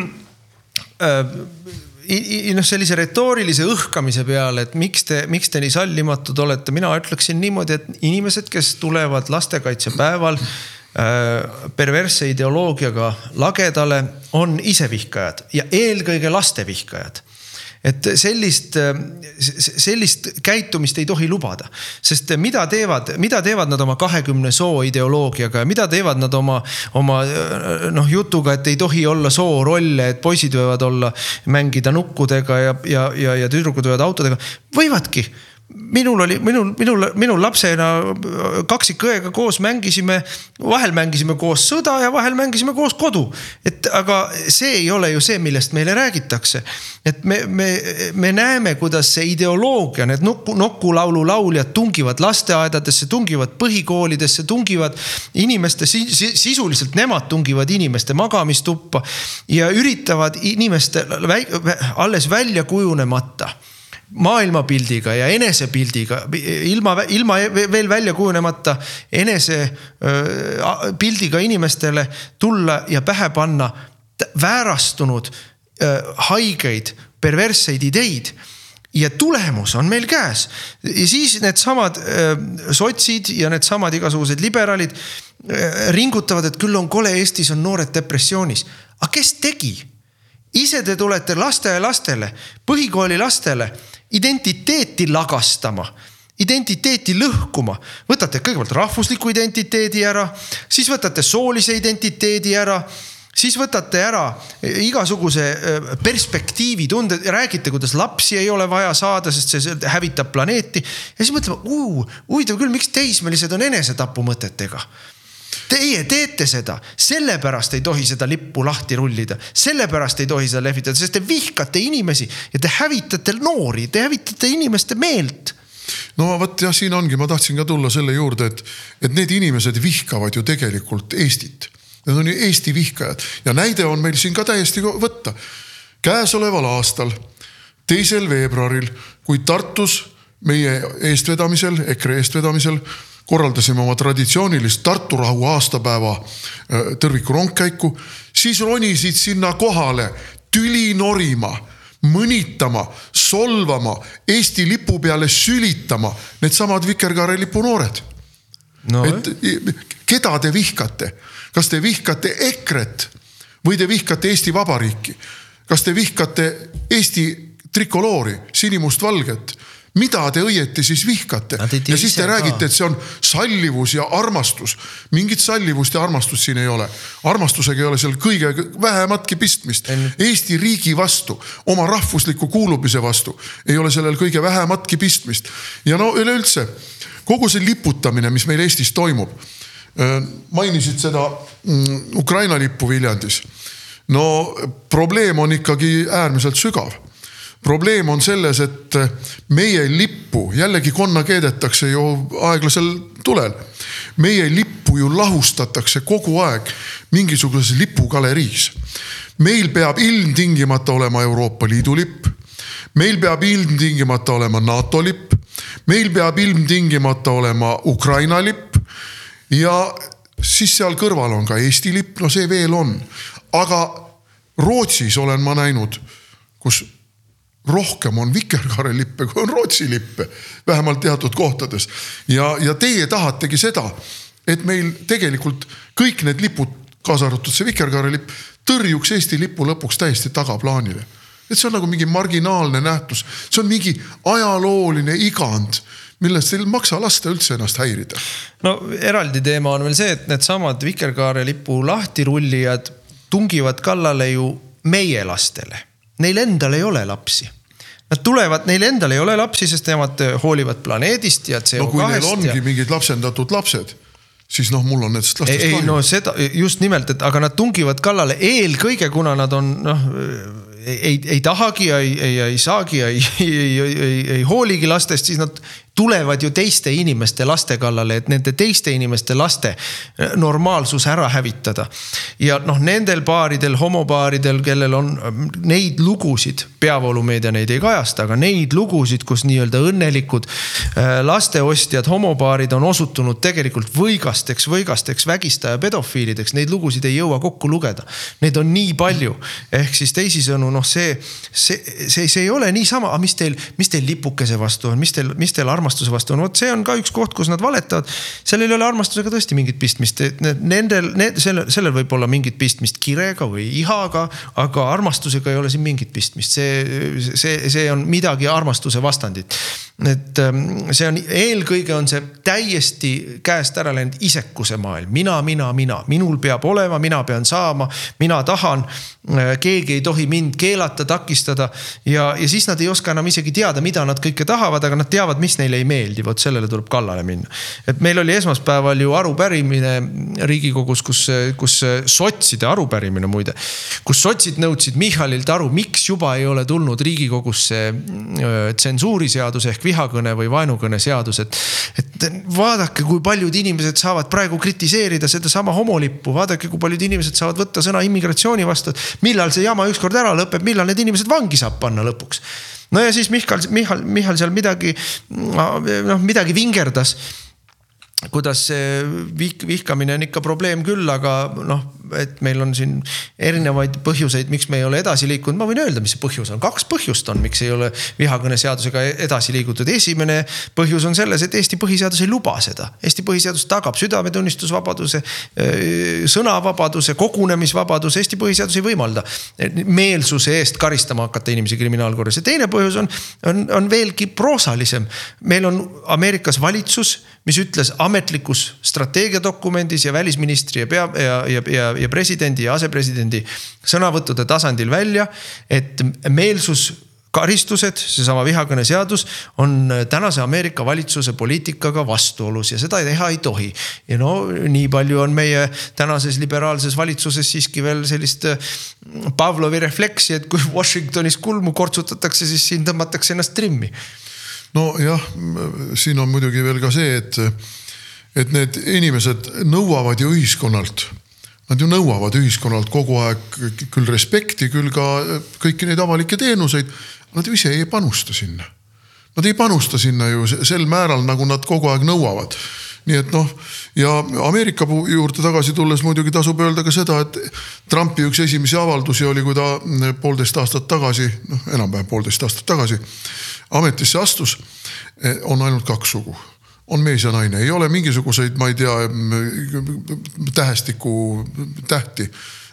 äh, noh, sellise retoorilise õhkamise peale, et miks te, miks te nii sallimatud olete, mina ütleksin niimoodi, et inimesed, kes tulevad lastekaitsepäeval äh, perversse ideoloogiaga lagedale, on isevihkajad ja eelkõige lastevihkajad. Et sellist, sellist käitumist ei tohi lubada, sest mida teevad, mida teevad nad oma kahekümne soo ideoloogiaga ja mida teevad nad oma, oma noh, jutuga, et ei tohi olla soo rolle, et poisid võivad olla mängida nukkudega ja, ja, ja, ja tüdrukud võivad autodega. Võivadki. Minul oli, minul, minul, minul lapsena kaksikõega koos mängisime, vahel mängisime koos sõda ja vahel mängisime koos kodu. Et, aga see ei ole ju see, millest meile räägitakse. Et me, me, me näeme, kuidas see ideoloogia, need nokku, nokkulaulu lauljad tungivad lasteaedadesse, tungivad põhikoolidesse, tungivad inimeste, sisuliselt nemad tungivad inimeste magamistuppa ja üritavad inimeste alles välja kujunemata maailmapildiga ja enesepildiga, ilma, ilma veel välja kujunemata enese pildiga inimestele tulla ja pähe panna väärastunud haigeid, perversseid ideid. Ja tulemus on meil käes. Ja siis need samad sotsid ja need samad igasugused liberaalid ringutavad, et küll on kole Eestis on noored depressioonis. Aga kes tegi? Ise te tulete laste ja lastele, põhikooli lastele identiteeti lagastama, identiteeti lõhkuma. Võtate kõigepealt rahvusliku identiteedi ära, siis võtate soolise identiteedi ära, siis võtate ära igasuguse perspektiivi tunde, räägite, kuidas lapsi ei ole vaja saada, sest see hävitab planeeti. Ja siis mõtleme, uu, huvitav küll, miks teismelised on enesetapu mõtetega? Teie teete seda, sellepärast ei tohi seda lippu lahti rullida, sellepärast ei tohi seda lehvitada, sest te vihkate inimesi ja te hävitate noori, te hävitate inimeste meelt. No võt, jah, siin ongi, ma tahtsin ka tulla selle juurde, et, et need inimesed vihkavad ju tegelikult Eestit. Need on ju Eesti vihkajad ja näide on meil siin ka täiesti võtta. Käesoleval aastal, teisel veebruaril, kui Tartus meie eestvedamisel, EKRE eestvedamisel, korraldasime oma traditsioonilist Tartu rahu aastapäeva tõrviku rongkäiku, siis ronisid sinna kohale tüli norima, mõnitama, solvama, Eesti lipu peale sülitama need samad vikerkaare lipu noored. No, et, keda te vihkate? Kas te vihkate EKRE-t või te vihkate Eesti Vabariiki? Kas te vihkate Eesti trikoloori, sinimust valget? Mida te õieti siis vihkate? Ja siis te räägite, et see on sallivus ja armastus. Mingit sallivust ja armastust siin ei ole. Armastusega ei ole seal kõige vähematki pistmist. Eesti riigi vastu, oma rahvusliku kuulumise vastu ei ole sellel kõige vähematki pistmist. Ja no üleüldse, kogu see liputamine, mis meil Eestis toimub, mainisid seda Ukraina lippu Viljandis. No probleem on ikkagi äärmiselt sügav. Probleem on selles, et meie lippu, jällegi konna keedetakse ju aeglasel tulel, meie lippu ju lahustatakse kogu aeg mingisuguses lipugaleriis. Meil peab ilmtingimata olema Euroopa Liidu lipp, meil peab ilmtingimata olema NATO lipp, meil peab ilmtingimata olema Ukraina lipp ja siis seal kõrval on ka Eesti lipp, no see veel on. Aga Rootsis olen ma näinud kus rohkem on vikerkaarelippe kui on Rootsi lippe, vähemalt teatud kohtades. Ja, ja teie tahategi seda, et meil tegelikult kõik need lipud, kaasa arvatud see vikerkaarelipp, tõrjuks Eesti lipu lõpuks täiesti tagaplaanile. Et see on nagu mingi marginaalne nähtus. See on mingi ajalooline igand, millest ei maksa lasta üldse ennast häirida. No eraldi teema on veel see, et need samad vikerkaarelipu lahtirullijad tungivad kallale ju meie lastele. Neil endal ei ole lapsi. Nad tulevad, neil endal ei ole lapsi, sest nemad hoolivad planeedist ja C O kahest. No kui neil ongi ja... mingid lapsendatud lapsed, siis noh, mul on nendest lastest ei, kahju. Ei, no seda, just nimelt, et aga nad tungivad kallale eelkõige, kuna nad on, noh, ei, ei tahagi, ei, ei, ei saagi, ei, ei, ei, ei hooligi lastest, siis nad tulevad ju teiste inimeste laste kallale, et nende teiste inimeste laste normaalsus ära hävitada. Ja noh, nendel paaridel, homopaaridel, kellel on neid lugusid, peavoolumeedia neid ei kajasta, aga neid lugusid, kus nii-öelda õnnelikud lasteostjad, homopaarid on osutunud tegelikult võigasteks, võigasteks, vägistaja, pedofiilideks, neid lugusid ei jõua kokku lugeda. Neid on nii palju. Ehk siis teisisõnu, noh, see, see, see, see ei ole nii sama, mis teil, mis teil lipukese vastu on, mis teil, mis teil armastuse vastu on. Vot see on ka üks koht, kus nad valetavad. Sellel ei ole armastusega tõesti mingit pistmist. Nendel, need, sellel, sellel võib olla mingit pistmist kirega või ihaga, aga armastusega ei ole siin mingit pistmist. See, see, see on midagi armastuse vastandit. Et see on, eelkõige on see täiesti käest ära läinud isekuse maailm. Mina, mina, mina. Minul peab olema, mina pean saama, mina tahan, keegi ei tohi mind keelata, takistada ja, ja siis nad ei oska enam isegi teada, mida nad kõike tahavad, aga nad teavad, mis neile ei meeldi, vot sellele tuleb kallale minna. Et meil oli esmaspäeval ju arupärimine Riigikogus, kus, kus sotside arupärimine muide, kus sotsid nõudsid Michalilt aru, miks juba ei ole tulnud Riigikogusse tsensuuriseadus ehk vihakõne või vaenukõne seadus, et, et vaadake, kui paljud inimesed saavad praegu kritiseerida seda sama homolippu, vaadake, kui paljud inimesed saavad võtta sõna immigratsiooni vastu, millal see jama ükskord ära lõpeb, millal need inimesed vangi saab panna lõpuks. No ja siis Michal, Michal, Michal seal midagi, noh, midagi vingerdas, kuidas see vih, vihkamine on ikka probleem küll, aga noh, et meil on siin erinevaid põhjuseid, miks me ei ole edasi liikunud. Ma võin öelda, mis see põhjus on. Kaks põhjust on, miks ei ole vihakõne seadusega edasi liigutud. Esimene põhjus on selles, et Eesti põhiseadus ei luba seda. Eesti põhiseadus tagab südametunnistusvabaduse, sõnavabaduse, kogunemisvabaduse. Eesti põhiseadus ei võimalda meelsuse eest karistama hakata inimesi kriminaalkorras. Ja teine põhjus on, on, on veelgi proosalisem. Meil on Ameerikas valitsus, mis ütles ametlikus strateegiadokumendis ja välisministri ja, pea, ja, ja, ja, ja presidendi ja asepresidendi sõnavõttude tasandil välja, et meelsus karistused, seesama vihakõne seadus on tänase Ameerika valitsuse poliitikaga vastuolus ja seda teha ei tohi. Ja no nii palju on meie tänases liberaalses valitsuses siiski veel sellist Pavlovi refleksi, et kui Washingtonis kulmu kortsutatakse, siis siin tõmmatakse ennast trimmi. No jah, siin on muidugi veel ka see, et, et need inimesed nõuavad ju ühiskonnalt. Nad ju nõuavad ühiskonnalt kogu aeg küll respekti, küll ka kõiki neid avalikke teenuseid. Nad ju ise ei panusta sinna. Nad ei panusta sinna ju sel määral, nagu nad kogu aeg nõuavad. Nii et noh, ja Ameerika juurde tagasi tulles muidugi tasub öelda ka seda, et Trumpi üks esimesi avaldusi oli, kui ta poolteist aastat tagasi, noh enam-vähem poolteist aastat tagasi, ametisse astus, on ainult kaks sugu. On mees ja naine. Ei ole mingisuguseid, ma ei tea, tähestiku tähti,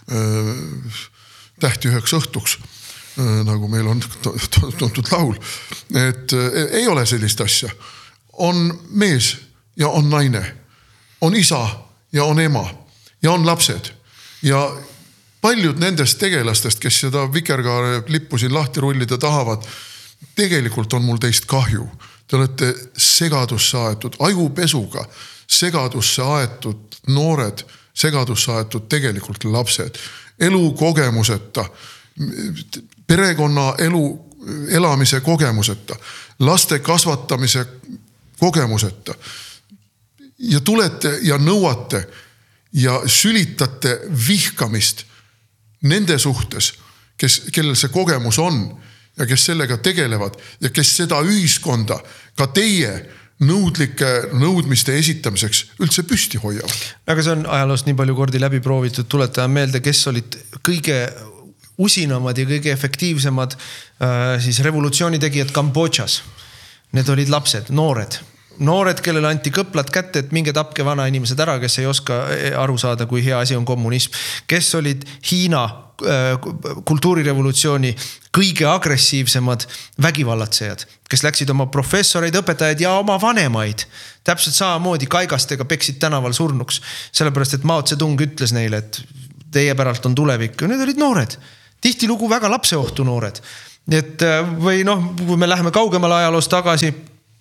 tähti üheks õhtuks, nagu meil on tuntud laul. Et ei ole sellist asja. On mees ja on naine, on isa ja on ema ja on lapsed. Ja paljud nendest tegelastest, kes seda vikerkaare lippu siin lahti rullida tahavad, tegelikult on mul teist kahju. Te olete segadusse aetud, ajupesuga segadusse aetud noored, segadusse aetud tegelikult lapsed. Elu kogemuseta, perekonna elu elamise kogemuseta, laste kasvatamise kogemuseta. Ja tulete ja nõuate ja sülitate vihkamist nende suhtes, kes, kellel see kogemus on ja kes sellega tegelevad ja kes seda ühiskonda ka teie nõudlike nõudmiste esitamiseks üldse püsti hoiavad. Aga see on ajaloost nii palju kordi läbi proovitud, tuletaan meelde, kes olid kõige usinamad ja kõige efektiivsemad siis revolutsioonitegijad Kambodžas. Need olid lapsed, noored. Noored, kellele anti kõplad kätte, et minge tapke vana inimesed ära, kes ei oska aru saada, kui hea asi on kommunism. Kes olid Hiina kultuurirevolutsiooni kõige agressiivsemad vägivallatsejad, kes läksid oma professoreid, õpetajaid ja oma vanemaid. Täpselt samamoodi kaigastega peksid tänaval surnuks. Sellepärast, et Mao Zedong ütles neile, et teie päralt on tulevik. Need olid noored. Tihti lugu väga lapseohtu noored. Et, või noh, kui me läheme kaugemale ajaloos tagasi,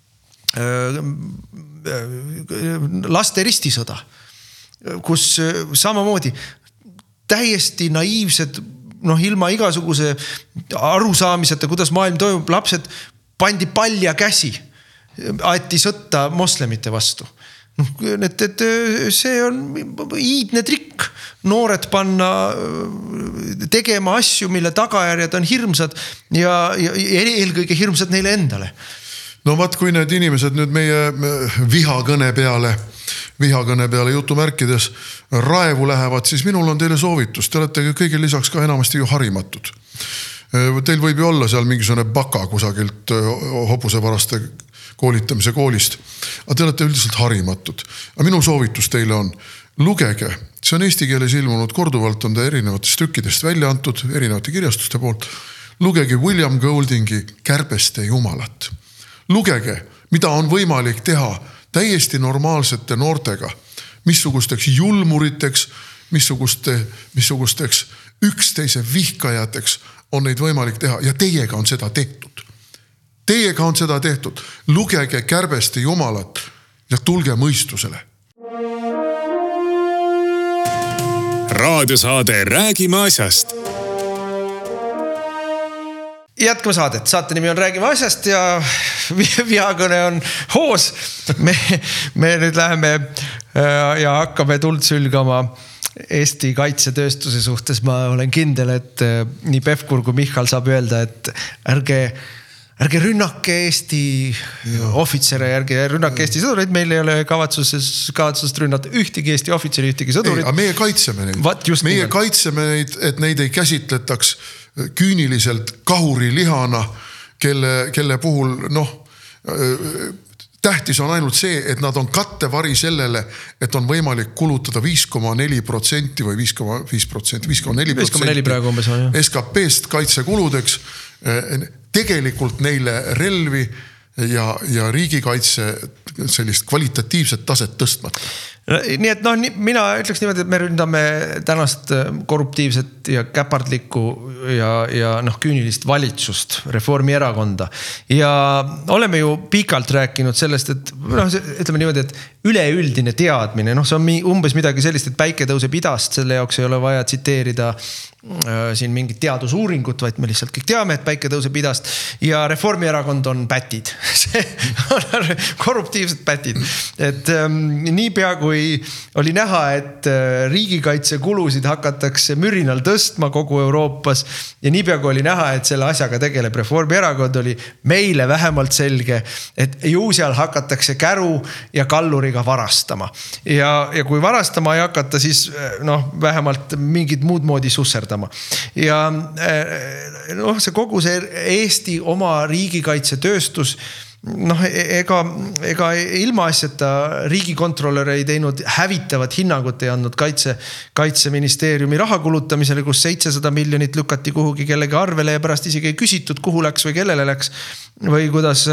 laste ristisõda, kus samamoodi täiesti naiivsed, noh ilma igasuguse arusaamiseta, kuidas maailm toimub, lapsed pandi palja käsi, aeti sõtta moslemite vastu. Et, et see on iidne trikk, noored panna tegema asju, mille tagajärjed on hirmsad ja, ja eelkõige hirmsad neile endale. No vaat, kui need inimesed nüüd meie vihakõne peale, vihakõne peale jutumärkides raevu lähevad, siis minul on teile soovitus. Te olete kõige lisaks ka enamasti ju harimatud. Teil võib ju olla seal mingisugune baka kusagilt hobusevaraste koolitamise koolist. Aga te olete üldiselt harimatud. Aga minu soovitus teile on, lugege, see on eesti keeles ilmunud, korduvalt on ta erinevatest tükkidest välja antud, erinevate kirjastuste poolt. Lugege William Goldingi Kärbeste jumalat. Lugege, mida on võimalik teha täiesti normaalsete noortega, missugusteks julmuriteks, missuguste, missugusteks üksteise vihkajateks on neid võimalik teha ja teiega on seda tehtud. Teiega on seda tehtud. Lugege Kärbeste jumalat ja tulge mõistusele. Raadiosaade Räägime asjast. Jätkame saadet. Saate nimi on Räägime asjast ja vihakõne on hoos. Me, me nüüd läheme ja hakkame tuld sülgama Eesti kaitsetööstuse suhtes. Ma olen kindel, et nii Pevkur kui Michal saab öelda, et ärge Ärge rünnake Eesti ohvitsere, ärge rünnake Eesti sõdureid. Meil ei ole kavatsuses, kavatsust rünnata ühtegi Eesti ohvitseri, ühtegi sõdurit. Ei, meie kaitseme neid. Meie nimelt. kaitseme neid, et neid ei käsitletaks küüniliselt kahurilihana, kelle, kelle puhul, noh, tähtis on ainult see, et nad on kattevari sellele, et on võimalik kulutada viis koma neli protsenti või viis koma viis protsenti, viis koma neli protsenti S K P-st kaitsekuludeks. Tegelikult neile relvi ja, ja riigikaitse sellist kvalitatiivset taset tõstmata. Nii et noh, mina ütleks niimoodi, et me ründame tänast korruptiivset ja käpardlikku ja, ja noh, küünilist valitsust, Reformierakonda. Ja oleme ju pikalt rääkinud sellest, et noh, ütleme niimoodi, et üleüldine teadmine, noh, see on umbes midagi sellist, et päike tõuseb idast, selle jaoks ei ole vaja tsiteerida siin mingit teadusuuringut, vaid me lihtsalt kõik teame, et päike tõuseb idast ja Reformierakond on pätid. See on korruptiivsed pätid. Et ähm, nii pea kui oli näha, et riigikaitsekulusid hakatakse mürinal tõstma kogu Euroopas ja nii pea kui oli näha, et selle asjaga tegeleb Reformierakond, oli meile vähemalt selge, et ju seal hakatakse käru ja kalluriga varastama. Ja, ja kui varastama ei hakata, siis noh, vähemalt mingid muud moodi susserdama. Ja noh, see kogu see Eesti oma riigikaitsetööstus, noh, ega, ega ilma asjata riigikontrolör ei teinud hävitavat hinnangut, ei andnud kaitse, kaitseministeeriumi raha kulutamisele, kus seitsesada miljonit lükati kuhugi kellegi arvele ja pärast isegi ei küsitud, kuhu läks või kellele läks või kuidas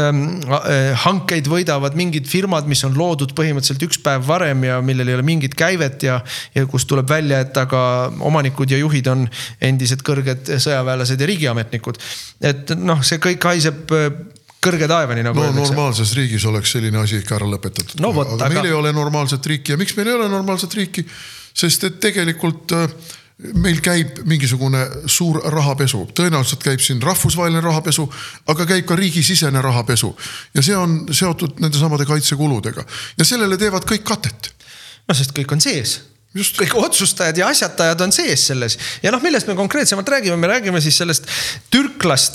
hankeid võidavad mingid firmad, mis on loodud põhimõtteliselt üks päev varem ja millel ei ole mingit käivet ja, ja kus tuleb välja, et aga omanikud ja juhid on endised kõrged sõjaväelased ja riigiametnikud. Et noh, see kõik haiseb kõrge taevani nagu no, normaalses riigis oleks selline asi ikka ära lõpetatud. No, võt, aga, aga meil ei ole normaalset riiki ja miks meil ei ole normaalset riiki? Sest et tegelikult meil käib mingisugune suur rahapesu. Tõenäoliselt käib siin rahvusvaheline rahapesu, aga käib ka riigisisene rahapesu. Ja see on seotud nende samade kaitsekuludega. Ja sellele teevad kõik katet. No sest kõik on sees. Just. Kõik otsustajad ja asjatajad on sees selles. Ja noh, millest me konkreetsemalt räägime? Me räägime siis sellest türklaste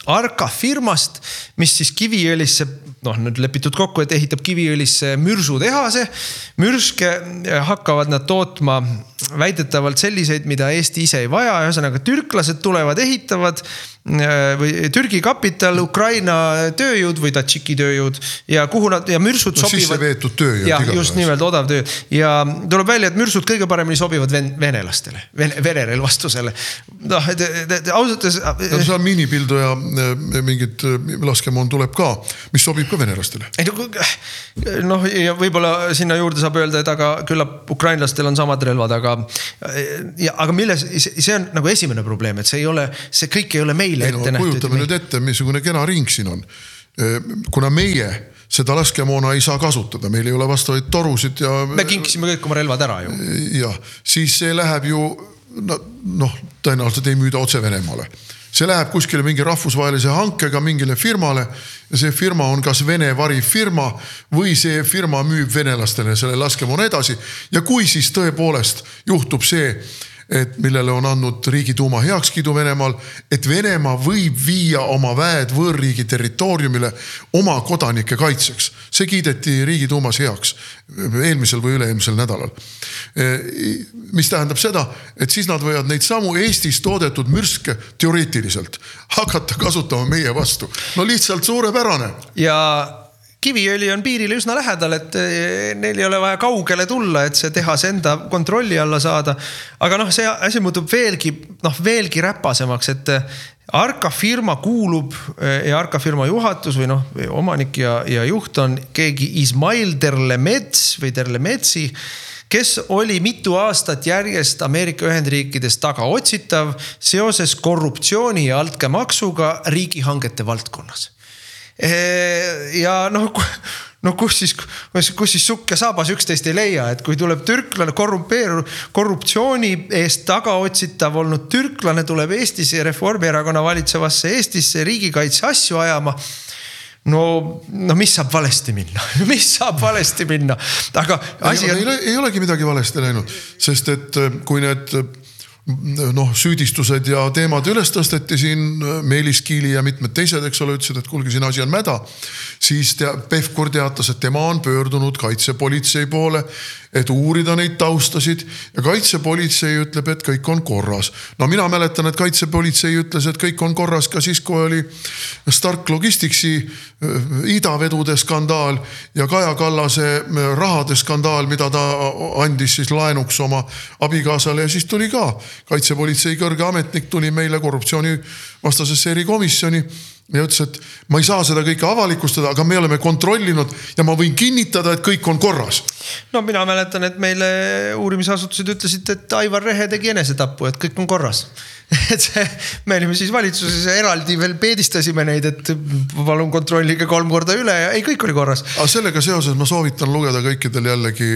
Arka firmast, mis siis Kiviõlisse, noh nüüd lepitud kokku, et ehitab Kiviõlisse mürsutehase. Mürske hakkavad nad tootma väidetavalt selliseid, mida Eesti ise ei vaja. Ühesõnaga türklased tulevad, ehitavad või Türgi kapital, Ukraina tööjõud või Tatšiki tööjõud ja kuhu nad ja mürsud no, sobivad. Sisse veetud tööjõud. Ja just nimelt odav töö. Ja tuleb välja, et mürsud kõige paremini sobivad ven, venelastele, ven, venerelvastusele. Noh, ausõttes... Ja see on miinipildu ja mingid laskemoon tuleb ka, mis sobib ka venelastele. Noh, ja võib-olla sinna juurde saab öelda, et aga küllap ukrainlastel on samad relvad, aga, ja, aga milles, see on nagu esimene probleem, et see ei ole, see kõik ei ole meil ei, no, kujutame nüüd ette, missugune kena ring siin on. Kuna meie seda laskemoona ei saa kasutada, meil ei ole vastavaid torusid ja... Me kinkisime kõik oma relvad ära ju. Ja, siis see läheb ju, noh, tõenäoliselt ei müüda otse Venemaale. See läheb kuskile mingi rahvusvahelise hankega mingile firmale ja see firma on kas Vene varifirma või see firma müüb venelastele selle laskemoona edasi. Ja kui siis tõepoolest juhtub see, et millele on andnud Riigiduuma heakskiidu Venemaal, et Venemaa võib viia oma väed võõrriigi territooriumile oma kodanike kaitseks. See kiideti Riigiduumas heaks eelmisel või üle-eelmisel nädalal. Mis tähendab seda, et siis nad võivad neid samu Eestis toodetud mürske teoreetiliselt hakata kasutama meie vastu. No lihtsalt suurepärane. Ja Kiviõli on piirile üsna lähedal, et neil ei ole vaja kaugele tulla, et see tehas enda kontrolli alla saada. Aga noh, see asi muutub veelgi, noh, veelgi räpasemaks, et Arka firma kuulub ja Arka firma juhatus või noh, omanik ja, ja juht on keegi Ismail Terlemets või Terlemetsi, kes oli mitu aastat järjest Ameerika Ühendriikides taga otsitav seoses korruptsiooni ja altkäemaksuga riigihangete valdkonnas. Ja noh, no kus siis, kus siis sukk ja saabas üksteist ei leia, et kui tuleb türklane korrumpeeru, korruptsiooni eest taga otsitav olnud türklane tuleb Eestis ja Reformierakonna valitsevasse Eestisse riigikaitse asju ajama, no, no mis saab valesti minna? Mis saab valesti minna? Aga asi on... ei, ei olegi midagi valesti läinud, sest et kui need noh, süüdistused ja teemad üles tõsteti siin, Meelis Kiili ja mitmed teised, eks ole, ütlesid, et kuulge, siin asi on mäda, siis tea, Pevkur teatas, et tema on pöördunud kaitsepolitsei poole, et uurida neid taustasid ja kaitsepolitsei ütleb, et kõik on korras. No mina mäletan, et kaitsepolitsei ütles, et kõik on korras ka siis, kui oli Stark Logisticsi idavedude skandaal ja Kaja Kallase rahade skandaal, mida ta andis siis laenuks oma abikaasale ja siis tuli ka kaitsepolitsei kõrge ametnik tuli meile korruptsiooni vastasesse erikomisjoni ja ütles, et ma ei saa seda kõike avalikustada, aga me oleme kontrollinud ja ma võin kinnitada, et kõik on korras. No mina mäletan, et meile uurimisasutused ütlesid, et Aivar Rehe tegi enesetapu, et kõik on korras. Et see, me olime siis valitsuses eraldi veel peedistasime neid, et palun kontrollige kolm korda üle ja ei, kõik oli korras. Aga sellega seoses ma soovitan lugeda kõikidel jällegi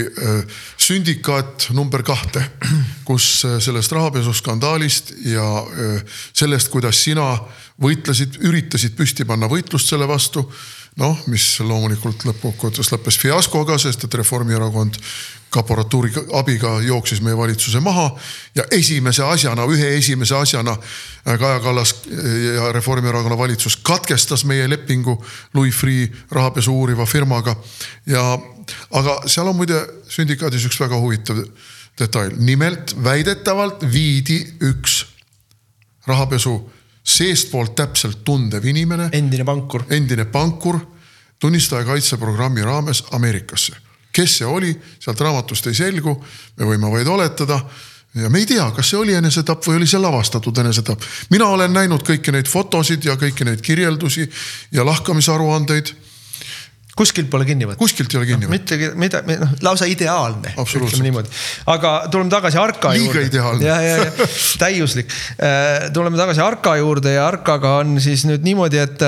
sündikaat number kahte, kus sellest rahapesuskandaalist ja sellest, kuidas sina võitlesid, üritasid püsti panna võitlust selle vastu, noh, mis loomulikult lõppkokkuvõttes lõppes fiaskoga, sest et Reformierakond kaporatuuri abiga jooksis meie valitsuse maha ja esimese asjana, ühe esimese asjana Kaja Kallas ja Reformierakonna valitsus katkestas meie lepingu Louis Freeh rahapesu uuriva firmaga. Ja, aga seal on muide sündikaadis üks väga huvitav detail. Nimelt väidetavalt viidi üks rahapesu seestpoolt täpselt tundev inimene, endine pankur, endine pankur tunnistaja kaitseprogrammi raames Ameerikasse. Kes see oli, sealt raamatust ei selgu, me võime vaid oletada ja me ei tea, kas see oli enesetapp või oli see lavastatud enesetapp. Mina olen näinud kõiki neid fotosid ja kõiki neid kirjeldusi ja lahkamisaruandeid. Kuskilt pole kinni võtta. Kuskilt ei ole kinni võtta. No, mitte, mitte, no, lausa ideaalne. Absoluutselt. Aga tuleme tagasi Arka juurde. Liiga ideaalne. Ja, ja, ja, täiuslik. Tuleme tagasi Arka juurde ja Arkaga on siis nüüd niimoodi, et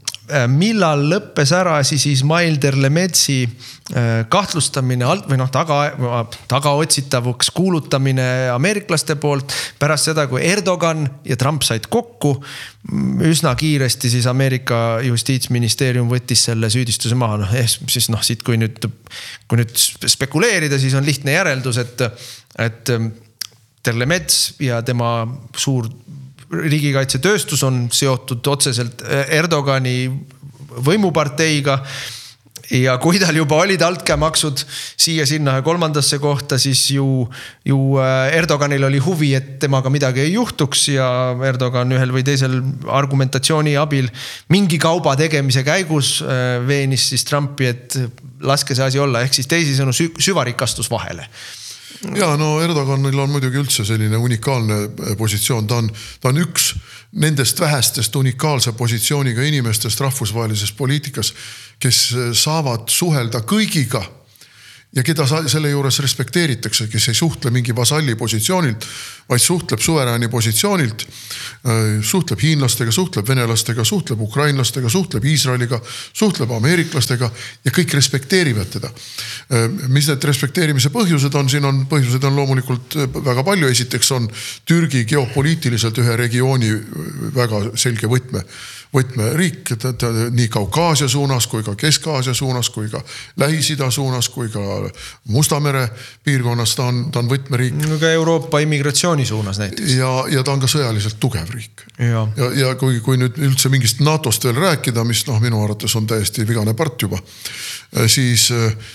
millal lõppes ära siis Ismail Terlemetsi kahtlustamine või noh, taga, taga otsitavuks kuulutamine ameeriklaste poolt pärast seda, kui Erdogan ja Trump said kokku. Üsna kiiresti siis Ameerika justiitsministeerium võttis selle süüdistuse maha. No, siis noh, siit kui nüüd, kui nüüd spekuleerida, siis on lihtne järeldus, et, et Terlemets ja tema suur riigikaitsetööstus on seotud otseselt Erdogani võimuparteiga. Ja kui tal juba olid altkäemaksud siia sinna ja kolmandasse kohta, siis ju, ju Erdoganil oli huvi, et temaga midagi ei juhtuks ja Erdogan ühel või teisel argumentatsiooni abil mingi kauba tegemise käigus veenis siis Trumpi, et laske see asi olla, ehk siis teisisõnu süvarikastus vahele. Ja no Erdoganil on muidugi üldse selline unikaalne positsioon, ta on, ta on üks nendest vähestest unikaalse positsiooniga inimestest rahvusvahelises poliitikas, kes saavad suhelda kõigiga ja keda selle juures respekteeritakse, kes ei suhtle mingi vasalli positsioonilt, vaid suhtleb suverääni positsioonilt, suhtleb hiinlastega, suhtleb venelastega, suhtleb ukrainlastega, suhtleb Iisraeliga, suhtleb ameeriklastega ja kõik respekteerivad teda. Mis need respekteerimise põhjused on? Siin on põhjused on loomulikult väga palju. Esiteks on Türgi geopoliitiliselt ühe regiooni väga selge võtme võtmeriik, nii Kaukaasia suunas kui ka Kesk-Aasia suunas kui ka Lähis-Ida suunas kui ka Mustamere piirkonnas ta on, ta on võtmeriik. Ka Euroopa immigratsiooni suunas näiteks. Ja, ja ta on ka sõjaliselt tugev riik. Ja, ja, ja kui, kui nüüd üldse mingist NATOst veel rääkida, mis noh, minu arvates on täiesti vigane part juba, siis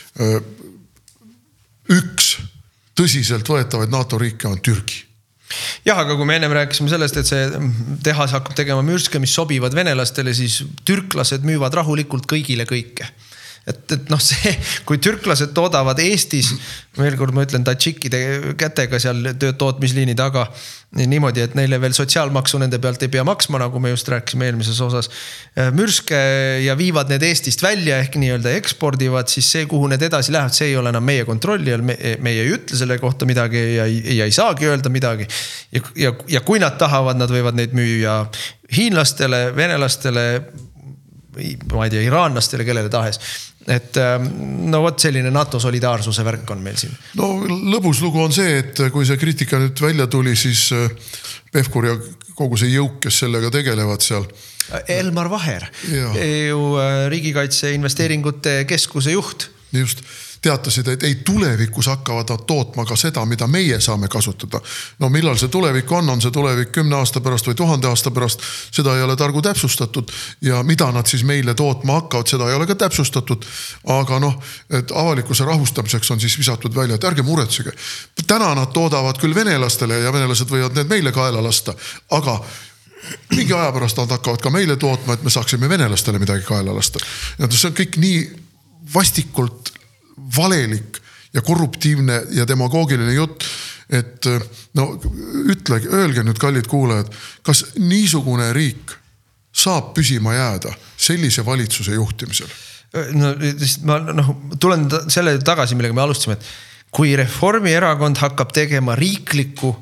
üks tõsiselt võetavaid NATO riike on Türgi. Jah, aga kui me ennem rääkisime sellest, et see tehas hakkab tegema mürske, mis sobivad venelastele, siis türklased müüvad rahulikult kõigile kõike. Et, et noh see, kui türklased toodavad Eestis, veel kord ma ütlen Tadžikide kätega seal tootmisliini taga niimoodi, et neile veel sotsiaalmaksu nende pealt ei pea maksma, nagu me just rääkisime eelmises osas, mürske ja viivad need Eestist välja ehk nii-öelda ekspordivad, siis see, kuhu need edasi lähevad, see ei ole enam meie kontrolli, me, meie ei ütle selle kohta midagi ja, ja ei saagi öelda midagi. Ja, ja, ja kui nad tahavad, nad võivad neid müüa hiinlastele, venelastele, ma ei tea, iraanlastele, kellele tahes. Et no võt selline NATO solidaarsuse värk on meil siin. No lõbus lugu on see, et kui see kriitika nüüd välja tuli, siis Pevkur ja kogu see jõuk, kes sellega tegelevad seal. Elmar Vaher, ju riigikaitse investeeringute keskuse juht. Just teatasid, et ei tulevikus hakkavad nad tootma ka seda, mida meie saame kasutada. No millal see tulevik on, on see tulevik kümne aasta pärast või tuhande aasta pärast, seda ei ole targu täpsustatud ja mida nad siis meile tootma hakkavad, seda ei ole ka täpsustatud, aga noh, et avalikkuse rahustamiseks on siis visatud välja, et ärge muretsege. Täna nad toodavad küll venelastele ja venelased võivad need meile kaela lasta, aga mingi aja pärast nad hakkavad ka meile tootma, et me saaksime venelastele midagi kaela lasta. Ja see on kõik nii vastikult valelik ja korruptiivne ja demagoogiline jutt, et no ütle, öelge nüüd kallid kuulajad, kas niisugune riik saab püsima jääda sellise valitsuse juhtimisel? No ma noh, tulen selle tagasi, millega me alustasime, et kui Reformierakond hakkab tegema riiklikku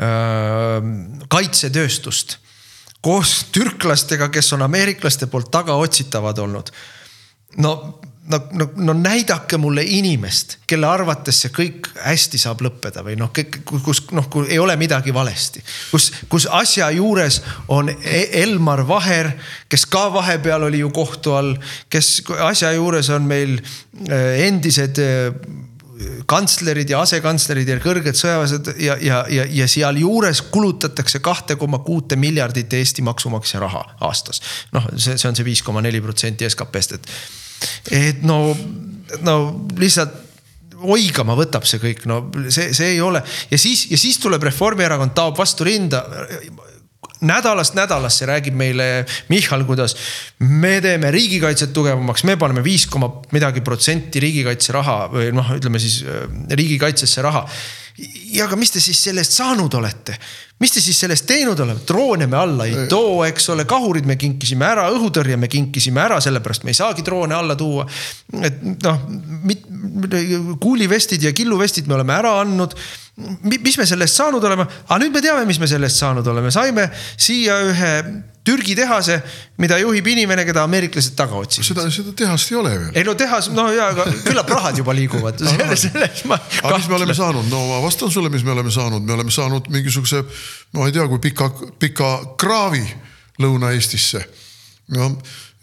äh, kaitsetööstust koos türklastega, kes on ameeriklaste poolt taga otsitavad olnud, no No, no, no näidake mulle inimest, kelle arvates see kõik hästi saab lõppeda või noh, kus noh, kui ei ole midagi valesti. Kus, kus asja juures on Elmar Vaher, kes ka vahepeal oli ju kohtu all, kes asja juures on meil endised kantslerid ja asekantslerid ja kõrged sõjaväesed ja, ja, ja, ja seal juures kulutatakse kaks koma kuus miljardit Eesti maksumaksja raha aastas. Noh, see, see on see viis koma neli protsenti S K P-st, et et no, no lihtsalt oigama võtab see kõik, no see, see ei ole ja siis, ja siis tuleb Reformierakond, taob vastu rinda nädalast nädalasse räägib meile Michal, kuidas me teeme riigikaitset tugevamaks, me paneme viis koma midagi protsenti riigikaitse raha või noh, ütleme siis riigikaitsesse raha ja aga mis te siis sellest saanud olete? Mis te siis sellest teinud oleme? Droone me alla ei too, eks ole, kahurid me kinkisime ära, õhutõrje me kinkisime ära, sellepärast me ei saagi droone alla tuua. Et noh, mit, kuulivestid ja killuvestid me oleme ära andnud. Mis me sellest saanud oleme? Aga nüüd me teame, mis me sellest saanud oleme. Saime siia ühe Türgi tehase, mida juhib inimene, keda ameeriklased taga otsivad. Seda, seda tehast ei ole veel. Ei no tehas, no jaa, aga küllap rahad juba liiguvad. Selles ma aga mis me oleme saanud? No ma vastan sulle, mis me oleme saanud. Me oleme saanud mingisuguse, ma ei tea, kui pika, pika kraavi Lõuna-Eestisse. Ja,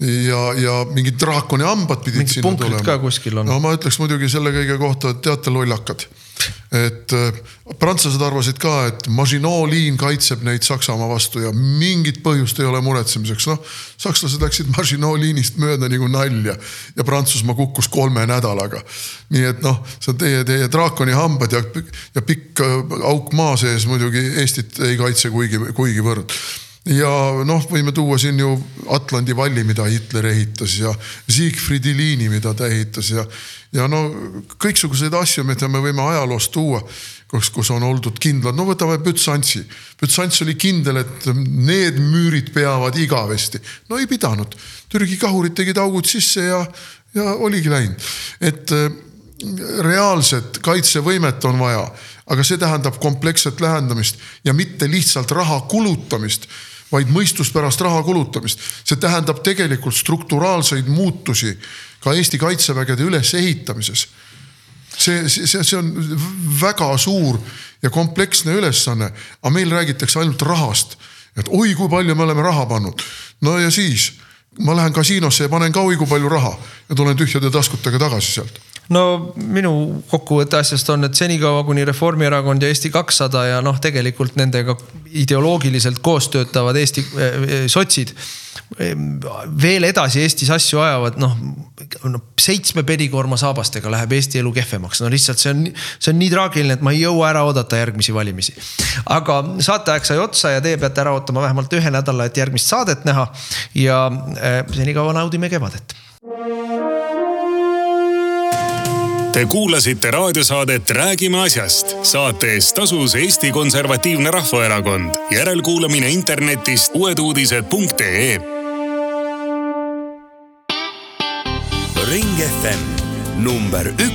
ja, ja mingid draakoni hambad pidid mingi sinna tulema. Ka kuskil on. No ma ütleks muidugi selle kõige kohta, et teate lollakad. Et prantslased arvasid ka, et Maginot liin kaitseb neid Saksamaa vastu ja mingit põhjust ei ole muretsemiseks. No, sakslased läksid Maginot liinist mööda nagu nalja ja Prantsusmaa kukkus kolme nädalaga. Nii et noh, see on teie, teie draakoni hambad ja, ja pikk auk maa sees muidugi Eestit ei kaitse kuigi, kuigi võrd. Ja noh, võime tuua siin ju Atlandi valli, mida Hitler ehitas ja Siegfriedi liini, mida ta ehitas ja, ja no kõiksuguseid asju, mida me võime ajaloost tuua, kus, kus on oldud kindlad. No võtame Bütsantsi. Bütsants oli kindel, et need müürid peavad igavesti. No ei pidanud. Türgi kahurid tegid augud sisse ja, ja oligi läinud. Et reaalset kaitsevõimet on vaja, aga see tähendab kompleksset lähendamist ja mitte lihtsalt raha kulutamist, vaid mõistuspärast raha kulutamist. See tähendab tegelikult strukturaalseid muutusi ka Eesti kaitsevägede üles ehitamises. See, see, see on väga suur ja kompleksne ülesanne, aga meil räägitakse ainult rahast. Et oi, kui palju me oleme raha pannud. No ja siis ma lähen kasiinosse ja panen ka oi, kui palju raha ja tulen tühjade taskutega tagasi sealt. No minu kokkuvõtte asjast on, et senikaua kuni Reformierakond ja Eesti kakssada ja noh, tegelikult nendega ideoloogiliselt koos töötavad Eesti äh, sotsid veel edasi Eestis asju ajavad, noh, seitsme pedikorma saabastega läheb Eesti elu kehvemaks. No lihtsalt see on, see on nii traagiline, et ma ei jõua ära oodata järgmisi valimisi. Aga saateaeg sai otsa ja teie peate ära ootama vähemalt ühe nädala, et järgmist saadet näha ja äh, senikaua naudime kevadet. Te kuulasite raadiosaadet Räägime asjast. Saate eest tasus Eesti Konservatiivne Rahvaerakond. Järelkuulamine internetist uueduudised punkt ee. Ring F M number üks.